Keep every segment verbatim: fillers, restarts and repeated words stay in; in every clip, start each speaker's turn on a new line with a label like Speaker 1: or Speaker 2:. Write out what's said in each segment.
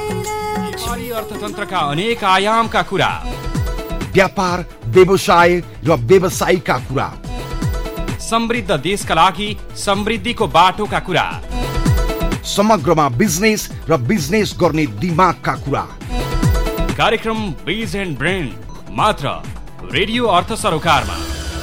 Speaker 1: नेपाली अर्थतन्त्रका अनेक आयामका कुरा,
Speaker 2: व्यापार, व्यवसाय र व्यवसायिकका कुरा,
Speaker 1: समृद्ध देशका लागि समृद्धिको बाटोका कुरा,
Speaker 2: समग्रमा बिजनेस र बिजनेस गर्ने दिमागका कुरा।
Speaker 1: कार्यक्रम बिज एन्ड ब्रेन मात्र रेडियो अर्थ सरोकारमा।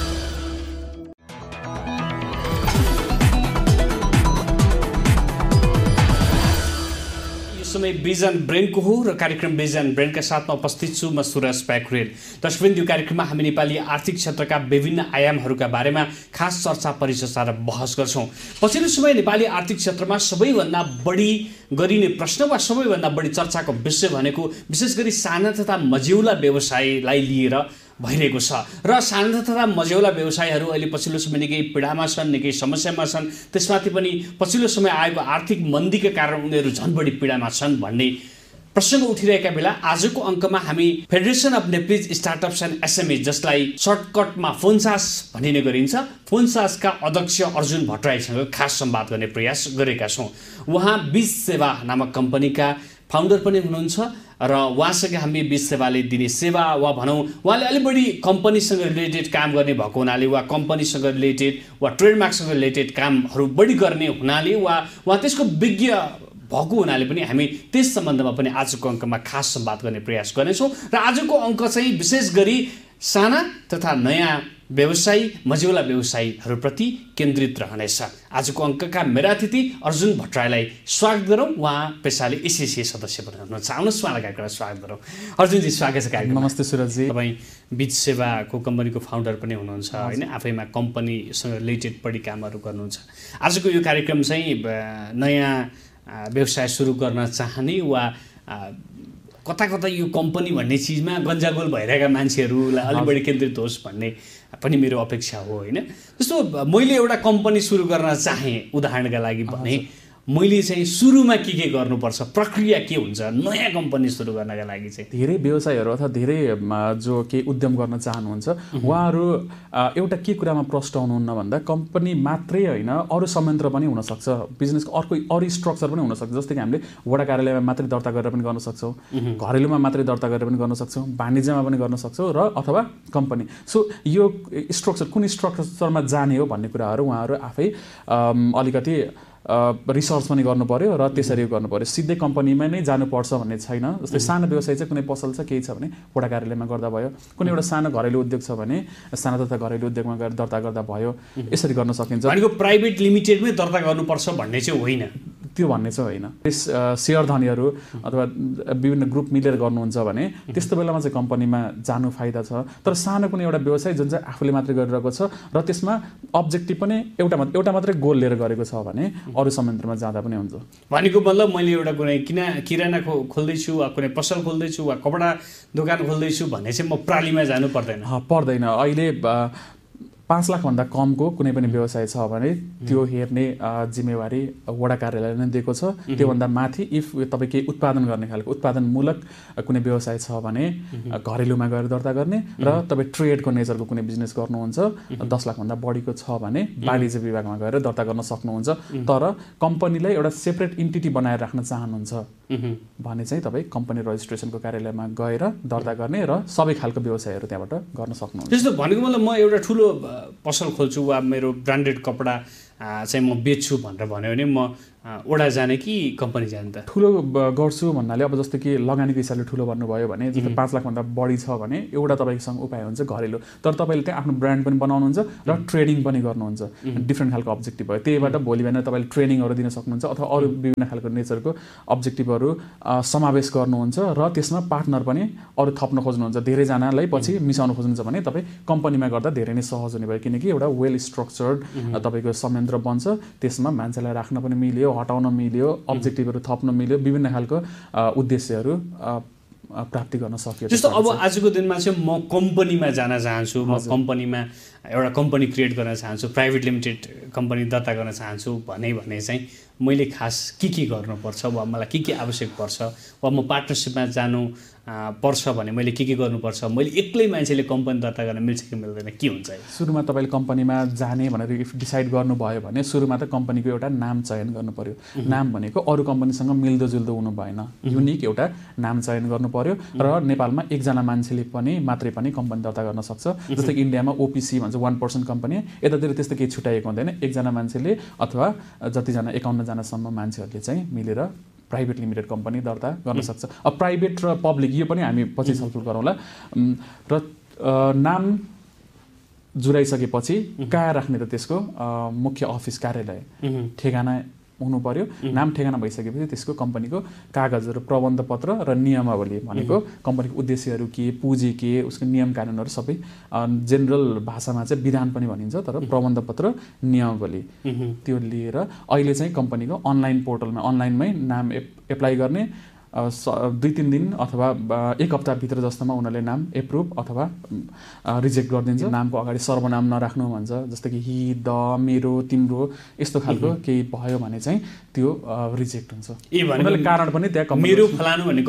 Speaker 3: समय बिज एन्ड ब्रेनको हो र कार्यक्रम बिज एन्ड ब्रेनका साथमा उपस्थित छु म सुरज प्याकुरेल। दर्शकवृन्द, यो कार्यक्रममा हामी नेपाली आर्थिक क्षेत्रका विभिन्न आयामहरूका बारेमा खास चर्चा परिचर्चा र बहस गर्छौँ। पछिल्लो समय नेपाली आर्थिक क्षेत्रमा सबैभन्दा बढी गरिने प्रश्न वा सबैभन्दा बढी चर्चाको विषय भनेको विशेष गरी साना तथा मझौला व्यवसायलाई लिएर भइरहेको छ र साना तथा मझौला व्यवसायहरू अहिले पछिल्लो समय निकै पीडामा छन्, निकै समस्यामा छन्। त्यसमाथि पनि पछिल्लो समय आएको आर्थिक मन्दीका कारण उनीहरू झन् बढी पीडामा छन् भन्ने प्रसङ्ग उठिरहेका बेला आजको अङ्कमा हामी federation of Nepalese startups and SME, जसलाई सर्टकटमा फोन्सास भनिने गरिन्छ, फोन्सासका अध्यक्ष अर्जुन भट्टराईसँग खास संवाद गर्ने प्रयास गरेका छौँ। उहाँ बिज सेवा नामक कम्पनीका फाउन्डर पनि हुनुहुन्छ र उहाँसँग हामी बिज सेवाले दिने सेवा वा भनौँ उहाँले अलिक बढी कम्पनीसँग रिलेटेड काम गर्ने भएको हुनाले वा कम्पनीसँग रिलेटेड वा ट्रेडमार्कसँग रिलेटेड कामहरू बढी गर्ने हुनाले वा उहाँ त्यसको विज्ञ भएको हुनाले पनि हामी त्यस सम्बन्धमा पनि आजको अङ्कमा खास संवाद गर्ने प्रयास गर्नेछौँ। र आजको अङ्क चाहिँ विशेष गरी साना तथा नयाँ व्यवसायी, मझौला व्यवसायीहरूप्रति केन्द्रित रहनेछ। आजको अङ्कका मेरा अतिथि अर्जुन भट्टराईलाई स्वागत गरौँ। उहाँ पेसाले एसिसिए सदस्य पनि हुनुहुन्छ। आउनुहोस्, उहाँलाई कार्यक्रममा स्वागत गरौँ। अर्जुनजी, स्वागत छ कार्यक्रममा।
Speaker 4: नमस्ते सुरजजी।
Speaker 3: तपाईँ बिज सेवाको कम्पनीको फाउन्डर पनि हुनुहुन्छ होइन, आफैमा कम्पनीसँग रिलेटेड बढी कामहरू गर्नुहुन्छ। आजको यो कार्यक्रम चाहिँ नयाँ व्यवसाय सुरु गर्न चाहने वा कता कता यो कम्पनी भन्ने चिजमा गन्जागोल भइरहेका मान्छेहरूलाई अलिक बढी केन्द्रित होस् भन्ने पनि मेरो अपेक्षा हो होइन। जस्तो मैले एउटा कम्पनी सुरु गर्न चाहेँ उदाहरणका लागि भने मैले चाहिँ सुरुमा के के गर्नुपर्छ, प्रक्रिया के हुन्छ नयाँ कम्पनी सुरु गर्नका लागि चाहिँ?
Speaker 4: धेरै व्यवसायहरू अथवा धेरै जो केही उद्यम गर्न चाहनुहुन्छ उहाँहरू एउटा के कुरामा प्रष्ट हुनुहुन्न भन्दा कम्पनी मात्रै होइन अरू संयन्त्र पनि हुनसक्छ, बिजनेसको अर्को अरू स्ट्रक्चर पनि हुनसक्छ। जस्तै कि हामीले वडा कार्यालयमा मात्रै दर्ता गरेर पनि गर्न सक्छौँ, घरेलुमा मात्रै दर्ता गरेर पनि गर्न सक्छौँ, वाणिज्यमा पनि गर्न सक्छौँ र अथवा कम्पनी। सो यो स्ट्रक्चर कुन स्ट्रक्चरमा जाने हो भन्ने कुराहरू उहाँहरू आफै अलिकति रिसर्च पनि गर्नु पर्यो र त्यसरी गर्नु पर्यो। सिधै कम्पनीमा नै जानुपर्छ भन्ने छैन। जस्तै सानो व्यवसाय चाहिँ कुनै पसल छ केही छ भने वडा कार्यालयमा गर्दा भयो, कुनै एउटा सानो घरेलु उद्योग छ भने सानो तथा घरेलु उद्योगमा गएर दर्ता गर्दा भयो, यसरी गर्न सकिन्छ।
Speaker 3: भनेको प्राइभेट लिमिटेडमै दर्ता गर्नुपर्छ भन्ने चाहिँ होइन,
Speaker 4: त्यो भन्ने चाहिँ होइन। सेयर धनीहरू अथवा विभिन्न ग्रुप मिलेर गर्नुहुन्छ भने त्यस्तो बेलामा चाहिँ कम्पनीमा जानु फाइदा छ। तर सानो कुनै एउटा व्यवसाय जुन चाहिँ आफूले मात्रै गरिरहेको छ र त्यसमा अब्जेक्टिभ पनि एउटा एउटा मात्रै गोल लिएर गरेको छ भने अरू संयन्त्रमा जाँदा पनि हुन्छ।
Speaker 3: भनेको मतलब मैले एउटा कुनै किना किराना खोल्दैछु वा कुनै पसल खोल्दैछु वा कपडा दोकान खोल्दैछु भने चाहिँ म प्रालीमा जानु पर्दैन?
Speaker 4: पर्दैन। अहिले पाँच लाखभन्दा कमको कुनै पनि व्यवसाय छ भने त्यो हेर्ने जिम्मेवारी वडा कार्यालयले नै दिएको छ। त्योभन्दा माथि इफ तपाईँ केही उत्पादन गर्ने खालको उत्पादनमूलक कुनै व्यवसाय छ भने घरेलुमा गएर दर्ता गर्ने र तपाईँ ट्रेडको नेचरको कुनै बिजनेस गर्नुहुन्छ दस लाखभन्दा बढीको छ भने वाणिज्य विभागमा गएर दर्ता गर्न सक्नुहुन्छ। तर कम्पनीलाई एउटा सेपरेट इन्टिटी बनाएर राख्न चाहनुहुन्छ भने चाहिँ तपाईँ कम्पनी रजिस्ट्रेसनको कार्यालयमा गएर दर्ता गर्ने र सबै खालको व्यवसायहरू त्यहाँबाट गर्न सक्नुहुन्छ।
Speaker 3: त्यस्तो भनेको मतलब म एउटा ठुलो पसल खोल्छु वा मेरो ब्रान्डेड कपडा चाहिँ म बेच्छु भनेर भन्यो भने म वडा जाने कि कम्पनी जाने त?
Speaker 4: ठुलो गर्छु भन्नाले अब जस्तो कि लगानीको हिसाबले ठुलो भन्नुभयो भने जस्तै पाँच लाखभन्दा बढी छ भने एउटा तपाईँसँग उपाय हुन्छ घरेलु। तर तपाईँले त्यहाँ आफ्नो ब्रान्ड पनि बनाउनुहुन्छ र ट्रेडिङ पनि गर्नुहुन्छ, डिफ्रेन्ट खालको अब्जेक्टिभ भयो। त्यहीबाट भोलि बिहान तपाईँले ट्रेनिङहरू दिन सक्नुहुन्छ अथवा अरू विभिन्न खालको नेचरको अब्जेक्टिभहरू समावेश गर्नुहुन्छ र त्यसमा पार्टनर पनि अरू थप्न खोज्नुहुन्छ, धेरैजनालाई पछि मिसाउन खोज्नुहुन्छ भने तपाईँ कम्पनीमा गर्दा धेरै नै सहज हुने भयो। किनकि एउटा वेल स्ट्रक्चर्ड तपाईँको संयन्त्र बन्छ, त्यसमा मान्छेलाई राख्न पनि मिल्यो, हटाउन मिल्यो, अब्जेक्टिभहरू थप्न मिल्यो, विभिन्न खालको उद्देश्यहरू प्राप्ति गर्न सकियो।
Speaker 3: जस्तो अब आजको दिनमा चाहिँ म कम्पनीमा जान चाहन्छु, म कम्पनीमा एउटा कम्पनी क्रिएट गर्न चाहन्छु, प्राइभेट लिमिटेड कम्पनी दर्ता गर्न चाहन्छु भने भने चाहिँ मैले खास के के गर्नुपर्छ वा मलाई के के आवश्यक पर्छ वा म पार्टनरसिपमा जानु पर्छ भने मैले के के गर्नुपर्छ, मैले एक्लै मान्छेले कम्पनी दर्ता गर्न मिल्छ कि मिल्दैन, के हुन्छ?
Speaker 4: सुरुमा तपाईँले कम्पनीमा जाने भनेर इफ डिसाइड गर्नुभयो भने सुरुमा त कम्पनीको एउटा नाम चयन गर्नु पर्यो। नाम भनेको अरू कम्पनीसँग मिल्दोजुल्दो हुनु भएन, युनिक एउटा नाम चयन गर्नु पर्यो। र नेपालमा एकजना मान्छेले पनि मात्रै पनि कम्पनी दर्ता गर्न सक्छ। जस्तै कि इन्डियामा ओपिसी भन्छ, वान पर्सन कम्पनी, यतातिर त्यस्तो केही छुट्याएको हुँदैन। एकजना मान्छेले अथवा जतिजना एकाउन्नजनासम्म मान्छेहरूले चाहिँ मिलेर प्राइभेट लिमिटेड कम्पनी दर्ता गर्न सक्छ। अब प्राइभेट र पब्लिक यो पनि हामी पछि छलफल गरौँला। र नाम जुराइसकेपछि कहाँ राख्ने त त्यसको मुख्य अफिस कार्यालय ठेगाना हुनु पर्यो। नाम ठेगाना भइसकेपछि त्यसको कम्पनीको कागजहरू, प्रबन्ध पत्र र नियमावली भनेको कम्पनीको उद्देश्यहरू के, पुँजी के, उसको नियम कानुनहरू सबै जेनरल भाषामा चाहिँ विधान पनि भनिन्छ, तर प्रबन्ध पत्र नियमावली त्यो लिएर अहिले चाहिँ कम्पनीको अनलाइन पोर्टलमा अनलाइनमै नाम एप्लाई गर्ने दुई तिन दिन अथवा एक हप्ताभित्र जस्तोमा उनीहरूले नाम एप्रुभ अथवा रिजेक्ट गरिदिन्छ। नामको अगाडि सर्वनाम नराख्नु भन्छ, जस्तो कि हि, द, मेरो, तिम्रो यस्तो खालको केही भयो भने चाहिँ त्यो रिजेक्ट हुन्छ। उनीहरूले कारण पनि त्यहाँ
Speaker 3: मेरो फलानु भन्ने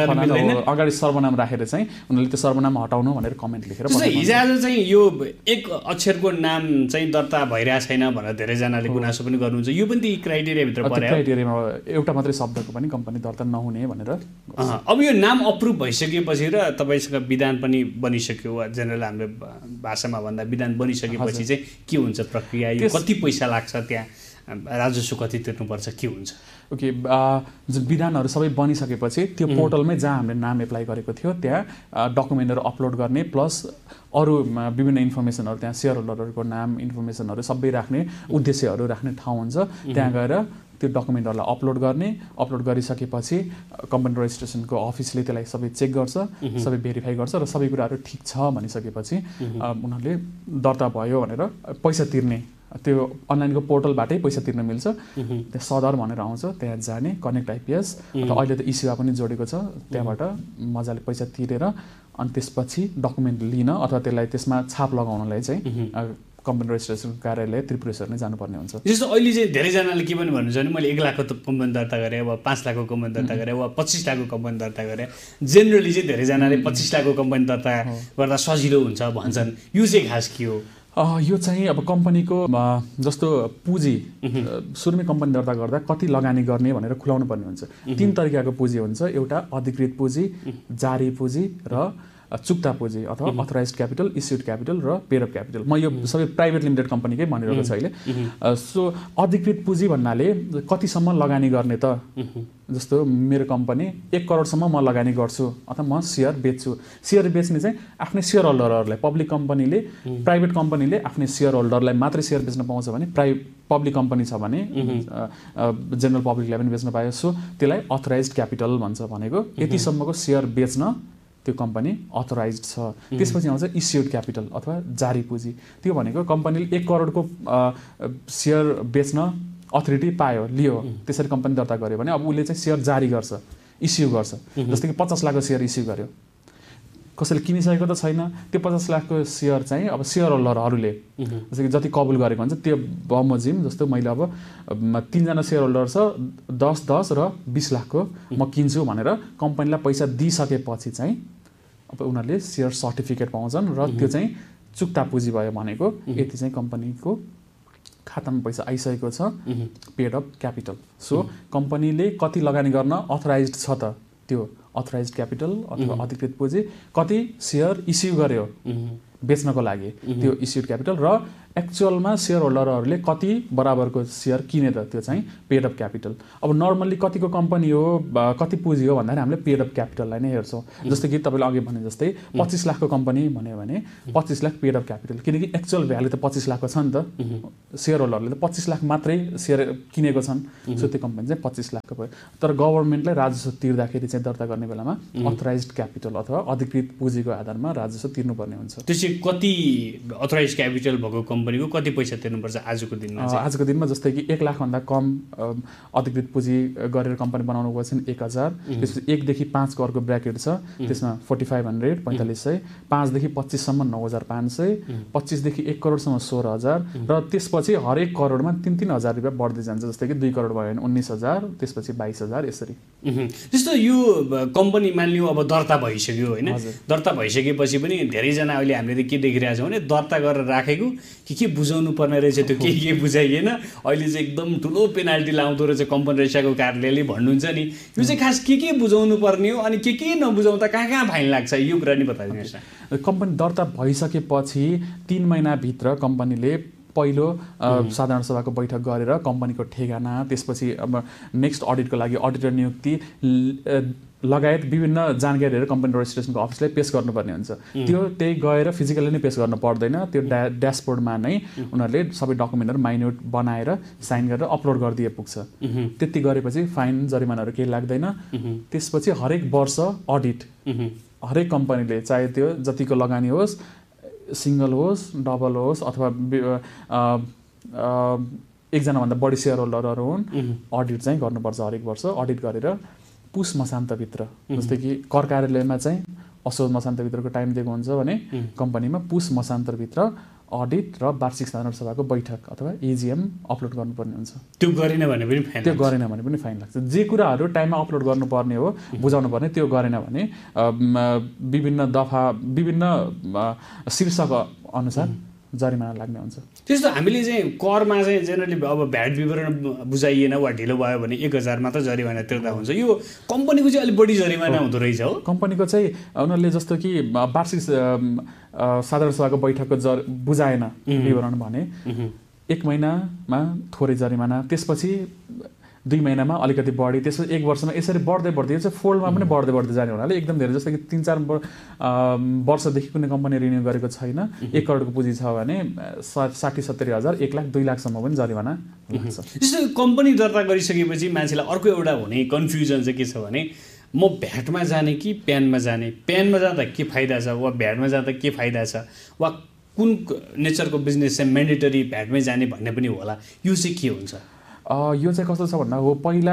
Speaker 4: अगाडि सर्वनाम राखेर चाहिँ उनीहरूले त्यो सर्वनाम हटाउनु भनेर कमेन्ट लेखेर
Speaker 3: हिजोआज चाहिँ यो एक अक्षरको नाम चाहिँ दर्ता भइरहेको छैन भनेर धेरैजनाले गुनासो पनि गर्नुहुन्छ। यो पनि क्राइटेरियाभित्र पर्यो।
Speaker 4: क्राइटेरियामा एउटा मात्रै शब्दको पनि कम्पनी दर्ता नहुने भनेर।
Speaker 3: अब यो नाम अप्रुभ भइसकेपछि र तपाईँसँग विधान पनि बनिसक्यो, वा जेनरल हाम्रो भाषामा भन्दा विधान बनिसकेपछि चाहिँ के हुन्छ प्रक्रिया? यो कति पैसा लाग्छ, त्यहाँ राजस्व कति तिर्नुपर्छ, के हुन्छ?
Speaker 4: ओके, जुन विधानहरू सबै बनिसकेपछि त्यो पोर्टलमै जहाँ हामीले नाम एप्लाई गरेको थियो त्यहाँ डकुमेन्टहरू अपलोड गर्ने, प्लस अरू विभिन्न इन्फर्मेसनहरू, त्यहाँ सेयर होल्डरहरूको नाम इन्फर्मेसनहरू सबै राख्ने, उद्देश्यहरू राख्ने ठाउँ हुन्छ। त्यहाँ गएर त्यो डकुमेन्टहरूलाई अपलोड गर्ने। अपलोड गरिसकेपछि कम्पनी रेजिस्ट्रेसनको अफिसले त्यसलाई सबै चेक गर्छ, सबै भेरिफाई गर्छ र सबै कुराहरू ठिक छ भनिसकेपछि उनीहरूले दर्ता भयो भनेर पैसा तिर्ने, त्यो अनलाइनको पोर्टलबाटै पैसा तिर्न मिल्छ। त्यहाँ सदर भनेर आउँछ, त्यहाँ जाने, कनेक्ट आइपिएस अथवा अहिले त इसिवा पनि जोडेको छ, त्यहाँबाट मजाले पैसा तिरेर अनि त्यसपछि डकुमेन्ट लिन अथवा त्यसलाई त्यसमा छाप लगाउनलाई चाहिँ कम्पनी रेजिस्ट्रेसन कार्यालय त्रिपुरेश्वर नै जानुपर्ने हुन्छ।
Speaker 3: जस्तो अहिले चाहिँ धेरैजनाले के पनि भन्नुहुन्छ भने मैले एक लाखको कम्पनी दर्ता गरेँ, वा पाँच लाखको कम्पनी दर्ता गरेँ, वा पच्चिस लाखको कम्पनी दर्ता गरेँ। जेनरली चाहिँ धेरैजनाले पच्चिस लाखको कम्पनी दर्ता गर्दा सजिलो हुन्छ भन्छन्। यो चाहिँ खास के हो?
Speaker 4: यो चाहिँ अब कम्पनीको जस्तो पुँजी सुरुमै कम्पनी दर्ता गर्दा कति लगानी गर्ने भनेर खुलाउनु पर्ने हुन्छ। तीन तरिकाको पुँजी हुन्छ, एउटा अधिकृत पुँजी, जारी पुँजी र चुक्ता पुँजी अथवा अथराइज्ड क्यापिटल, इस्युड क्यापिटल र पेड अफ क्यापिटल। म यो सबै प्राइभेट लिमिटेड कम्पनीकै भनिरहेको छु अहिले। सो अधिकृत पुँजी भन्नाले कतिसम्म लगानी गर्ने त? जस्तो मेरो कम्पनी एक करोडसम्म म लगानी गर्छु अथवा म सेयर बेच्छु। सेयर बेच्ने चाहिँ आफ्नै सेयर होल्डरहरूलाई, पब्लिक कम्पनीले, प्राइभेट कम्पनीले आफ्नै सेयर होल्डरलाई मात्रै सेयर बेच्न पाउँछ भने, प्राइ पब्लिक कम्पनी छ भने जेनरल पब्लिकलाई पनि बेच्न पायो। सो त्यसलाई अथराइज्ड क्यापिटल भन्छ, भनेको यतिसम्मको सेयर बेच्न त्यो कम्पनी अथराइज्ड छ। त्यसपछि आउँछ इस्युड क्यापिटल अथवा जारी पुँजी। त्यो भनेको कम्पनीले एक करोडको सेयर बेच्न अथोरिटी पायो, लियो, त्यसरी कम्पनी दर्ता गर्यो भने अब उसले चाहिँ सेयर जारी गर्छ, इस्यु गर्छ। जस्तो कि पचास लाखको सेयर इस्यु गर्यो, कसैले किनिसकेको त छैन, त्यो पचास लाखको सेयर चाहिँ अब सेयर होल्डरहरूले जस्तो कि जति कबुल गरेको हुन्छ त्यो बमोजिम, जस्तो मैले अब तिनजना सेयर होल्डर छ, दस दस र बिस लाखको म किन्छु भनेर कम्पनीलाई पैसा दिइसकेपछि चाहिँ अब उनीहरूले सेयर सर्टिफिकेट पाउँछन् र त्यो चाहिँ चुक्ता पुँजी भयो, भनेको यति चाहिँ कम्पनीको खातामा पैसा आइसकेको छ, पेड अफ क्यापिटल। सो कम्पनीले कति लगानी गर्न अथराइज्ड छ त, त्यो अथराइज्ड क्यापिटल अथवा अधिकृत पुँजी, कति सेयर इस्यु गर्यो बेच्नको लागि त्यो इस्युड क्यापिटल, र एक्चुअलमा सेयर होल्डरहरूले कति बराबरको सेयर किने त, त्यो चाहिँ पेड अफ क्यापिटल। अब नर्मल्ली कतिको कम्पनी हो, कति पुँजी हो भन्दाखेरि हामीले पेड अफ क्यापिटललाई नै हेर्छौँ। जस्तो कि तपाईँले अघि भने जस्तै पच्चिस लाखको कम्पनी भन्यो भने पच्चिस लाख पेड अफ क्यापिटल, किनकि एक्चुअल भ्यालु त पच्चिस लाखको छ नि त, सेयर होल्डरले त पच्चिस लाख मात्रै सेयर किनेको छन्। सो त्यो कम्पनी चाहिँ पच्चिस लाखको भयो। तर गभर्मेन्टलाई राजस्व तिर्दाखेरि चाहिँ दर्ता गर्ने गर्ने बेलामा अथराइज्ड क्यापिटल अथवा अधिकृत पुँजीको आधारमा राजस्व तिर्नुपर्ने हुन्छ।
Speaker 3: त्यो चाहिँ कति अथराइज क्यापिटल भएको कम्पनीको कति पैसा तिर्नुपर्छ आजको दिनमा?
Speaker 4: आजको दिनमा जस्तै कि एक लाखभन्दा कम अधिकृत पुँजी गरेर कम्पनी बनाउनु गएको छ एक हजार, त्यसपछि एकदेखि पाँच करोडको ब्राकेट छ, त्यसमा फोर्टी फाइभ हन्ड्रेड पैँतालिस सय, पाँचदेखि पच्चिससम्म नौ हजार पाँच सय, पच्चिसदेखि एक करोडसम्म सोह्र हजार, र त्यसपछि हरेक करोडमा तिन तिन हजार रुपियाँ बढ्दै जान्छ। जस्तै कि दुई करोड भयो भने उन्नाइस हजार, त्यसपछि बाइस हजार, यसरी।
Speaker 3: जस्तो यो कम्पनी मानिलियो अब दर्ता भइसक्यो होइन, दर्ता भइसकेपछि पनि धेरैजना अहिले हामीले के देखिरहेको छौँ भने दर्ता गरेर राखेको के के बुझाउनु पर्ने रहेछ, त्यो के के बुझाइएन, अहिले चाहिँ एकदम ठुलो पेनाल्टी लाउँदो रहेछ कम्पनी रजिस्ट्रारको कार्यालयले भन्नुहुन्छ नि। यो चाहिँ खास के के बुझाउनु पर्ने हो अनि के के नबुझाउँदा कहाँ कहाँ फाइन लाग्छ, यो कुरा नि बताइदिनुहोस् न।
Speaker 4: कम्पनी दर्ता भइसकेपछि तिन महिनाभित्र कम्पनीले पहिलो साधारण सभाको बैठक गरेर कम्पनीको ठेगाना, त्यसपछि अब नेक्स्ट अडिटको लागि अडिटर नियुक्ति लगायत विभिन्न जानकारीहरू कम्पनी रजिस्ट्रेसनको अफिसलाई पेश गर्नुपर्ने हुन्छ। त्यो त्यही गएर फिजिकली नै पेश गर्नु पर्दैन, त्यो ड्या ड्यासबोर्डमा नै उनीहरूले सबै डकुमेन्टहरू माइन्युट बनाएर साइन गरेर अपलोड गरिदिए पुग्छ। त्यति गरेपछि फाइन जरिमानाहरू केही लाग्दैन। त्यसपछि हरेक वर्ष अडिट हरेक कम्पनीले, चाहे त्यो जतिको लगानी होस्, सिङ्गल होस्, डबल होस्, अथवा एकजनाभन्दा बढी सेयर होल्डरहरू हुन्, अडिट चाहिँ गर्नुपर्छ हरेक वर्ष। अडिट गरेर पुस मसान्तभित्र, जस्तै कि कर कार्यालयमा चाहिँ असोज मसान्तभित्रको टाइम दिएको हुन्छ भने कम्पनीमा पुस मसान्तभित्र अडिट र वार्षिक साधारण सभाको बैठक अथवा इजिएम अपलोड गर्नुपर्ने हुन्छ।
Speaker 3: त्यो गरेन भने पनि फाइन
Speaker 4: त्यो गरेन भने पनि फाइन लाग्छ। जे कुराहरू टाइममा अपलोड गर्नुपर्ने हो, बुझाउनु पर्ने, त्यो गरेन भने विभिन्न दफा विभिन्न शीर्षक अनुसार जरिमाना लाग्ने हुन्छ।
Speaker 3: त्यस्तो हामीले चाहिँ करमा चाहिँ जेनरली अब भ्याट विवरण बुझाइएन वा ढिलो भयो भने एक हजार मात्र जरिमाना तिर्दा हुन्छ। यो कम्पनीको चाहिँ अलिक बढी जरिमाना हुँदो रहेछ हो।
Speaker 4: कम्पनीको चाहिँ उनीहरूले जस्तो कि वार्षिक साधारण सभाको बैठकको जर बुझाएन विवरण भने एक महिनामा थोरै जरिमाना, त्यसपछि दुई महिनामा अलिकति बढी, त्यसपछि एक वर्षमा, यसरी बढ्दै बढ्दै यो चाहिँ फोल्डमा पनि बढ्दै बढ्दै जाने हुनाले एकदम धेरै, जस्तो कि तिन चार वर्षदेखि कुनै कम्पनी रिन्यू गरेको छैन, एक करोडको पुँजी छ भने साठी सत्तरी हजार एक लाख दुई लाखसम्म पनि जरिमाना लाग्छ।
Speaker 3: जस्तो कम्पनी दर्ता गरिसकेपछि मान्छेलाई अर्को एउटा हुने कन्फ्युजन चाहिँ के छ भने म भ्याटमा जाने कि प्यानमा जाने, प्यानमा जाँदा के फाइदा छ वा भ्याटमा जाँदा के फाइदा छ, वा कुन नेचरको बिजनेस चाहिँ म्यान्डेटरी भ्याटमै जाने भन्ने पनि होला, यो चाहिँ के हुन्छ?
Speaker 4: यो चाहिँ कस्तो छ भन्दा हो, पहिला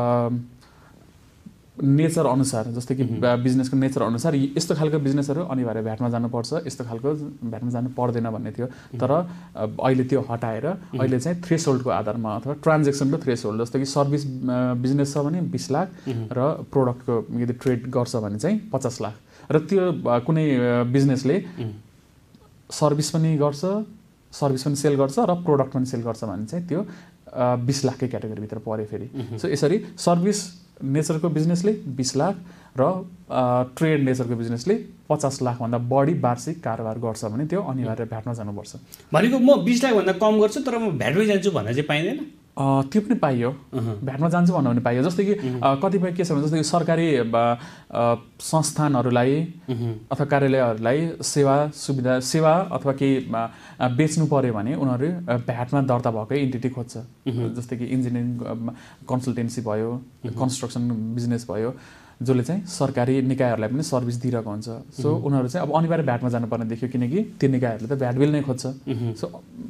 Speaker 4: नेचर अनुसार, जस्तै कि बिजनेसको नेचर अनुसार यस्तो खालको बिजनेसहरू अनिवार्य भ्याटमा जानुपर्छ, यस्तो खालको भ्याटमा जानु पर्दैन भन्ने थियो। तर अहिले त्यो हटाएर अहिले चाहिँ थ्रेसहोल्डको आधारमा अथवा ट्रान्जेक्सनको थ्रेसहोल्ड, जस्तो कि सर्भिस बिजनेस छ भने बिस लाख र प्रोडक्टको यदि ट्रेड गर्छ भने चाहिँ पचास लाख, र त्यो कुनै बिजनेसले सर्भिस पनि गर्छ, सर्भिस पनि सेल गर्छ र प्रोडक्ट पनि सेल गर्छ भने चाहिँ त्यो बिस लाखकै क्याटेगोरीभित्र पऱ्यो फेरि। सो यसरी सर्भिस नेचरको बिजनेसले बिस लाख र ट्रेड नेचरको बिजनेसले पचास लाखभन्दा बढी वार्षिक कारोबार गर्छ भने त्यो अनिवार्य भ्याटमा जानुपर्छ।
Speaker 3: भनेको म बिस लाखभन्दा कम गर्छु तर म भ्याटमै जान्छु भन्न चाहिँ पाइँदैन?
Speaker 4: त्यो पनि पाइयो, भ्याटमा जान्छु भन्नु पनि पाइयो। जस्तै कि कतिपय के छ भने जस्तै कि सरकारी संस्थानहरूलाई अथवा कार्यालयहरूलाई सेवा सुविधा सेवा अथवा केही बेच्नु पर्यो भने उनीहरू भ्याटमा दर्ता भएकै इन्टिटी खोज्छ। जस्तै कि इन्जिनियरिङ कन्सल्टेन्सी भयो, कन्स्ट्रक्सन बिजनेस भयो, जसले चाहिँ सरकारी निकायहरूलाई पनि सर्भिस दिइरहेको हुन्छ। सो उनीहरू चाहिँ अब अनिवार्य भ्याटमा जानुपर्ने देखियो, किनकि त्यो निकायहरूले त भ्याट बिल नै खोज्छ। सो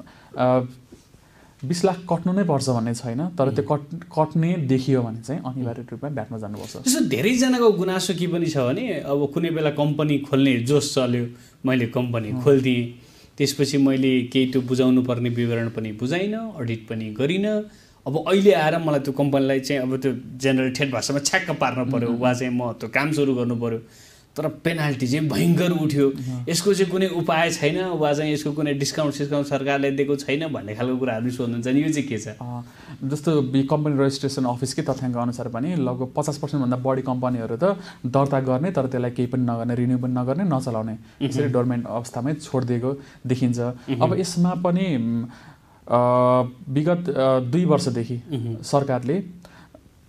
Speaker 4: बिस लाख कट्नु नै पर्छ भन्ने छैन, तर त्यो कट कट्ने देखियो भने चाहिँ अनिवार्य रूपमा भ्याटमा जानुपर्छ।
Speaker 3: त्यसो धेरैजनाको गुनासो के पनि छ भने अब कुनै बेला कम्पनी खोल्ने जोस चल्यो, मैले कम्पनी खोलिदिएँ, त्यसपछि मैले केही त्यो बुझाउनु पर्ने विवरण पनि बुझाइनँ, अडिट पनि गरिनँ, अब अहिले आएर मलाई त्यो कम्पनीलाई चाहिँ अब त्यो जेनरल ठेट भाषामा छ्याक्क पार्नु पऱ्यो वा चाहिँ म त्यो काम सुरु गर्नु पऱ्यो, तर पेनाल्टी चाहिँ भयङ्कर उठ्यो, यसको चाहिँ कुनै उपाय छैन वा चाहिँ यसको कुनै डिस्काउन्ट सिस्काउन्ट सरकारले दिएको छैन भन्ने खालको कुराहरू सोध्नुहुन्छ नि, यो चाहिँ के छ?
Speaker 4: जस्तो कम्पनी रजिस्ट्रेसन अफिसकै तथ्याङ्क अनुसार पनि लगभग पचास पर्सेन्टभन्दा बढी कम्पनीहरू त दर्ता गर्ने तर त्यसलाई केही पनि नगर्ने, रिन्यू पनि नगर्ने, नचलाउने, यसरी डोर्मेन्ट अवस्थामै छोडिदिएको देखिन्छ। अब यसमा पनि विगत दुई वर्षदेखि सरकारले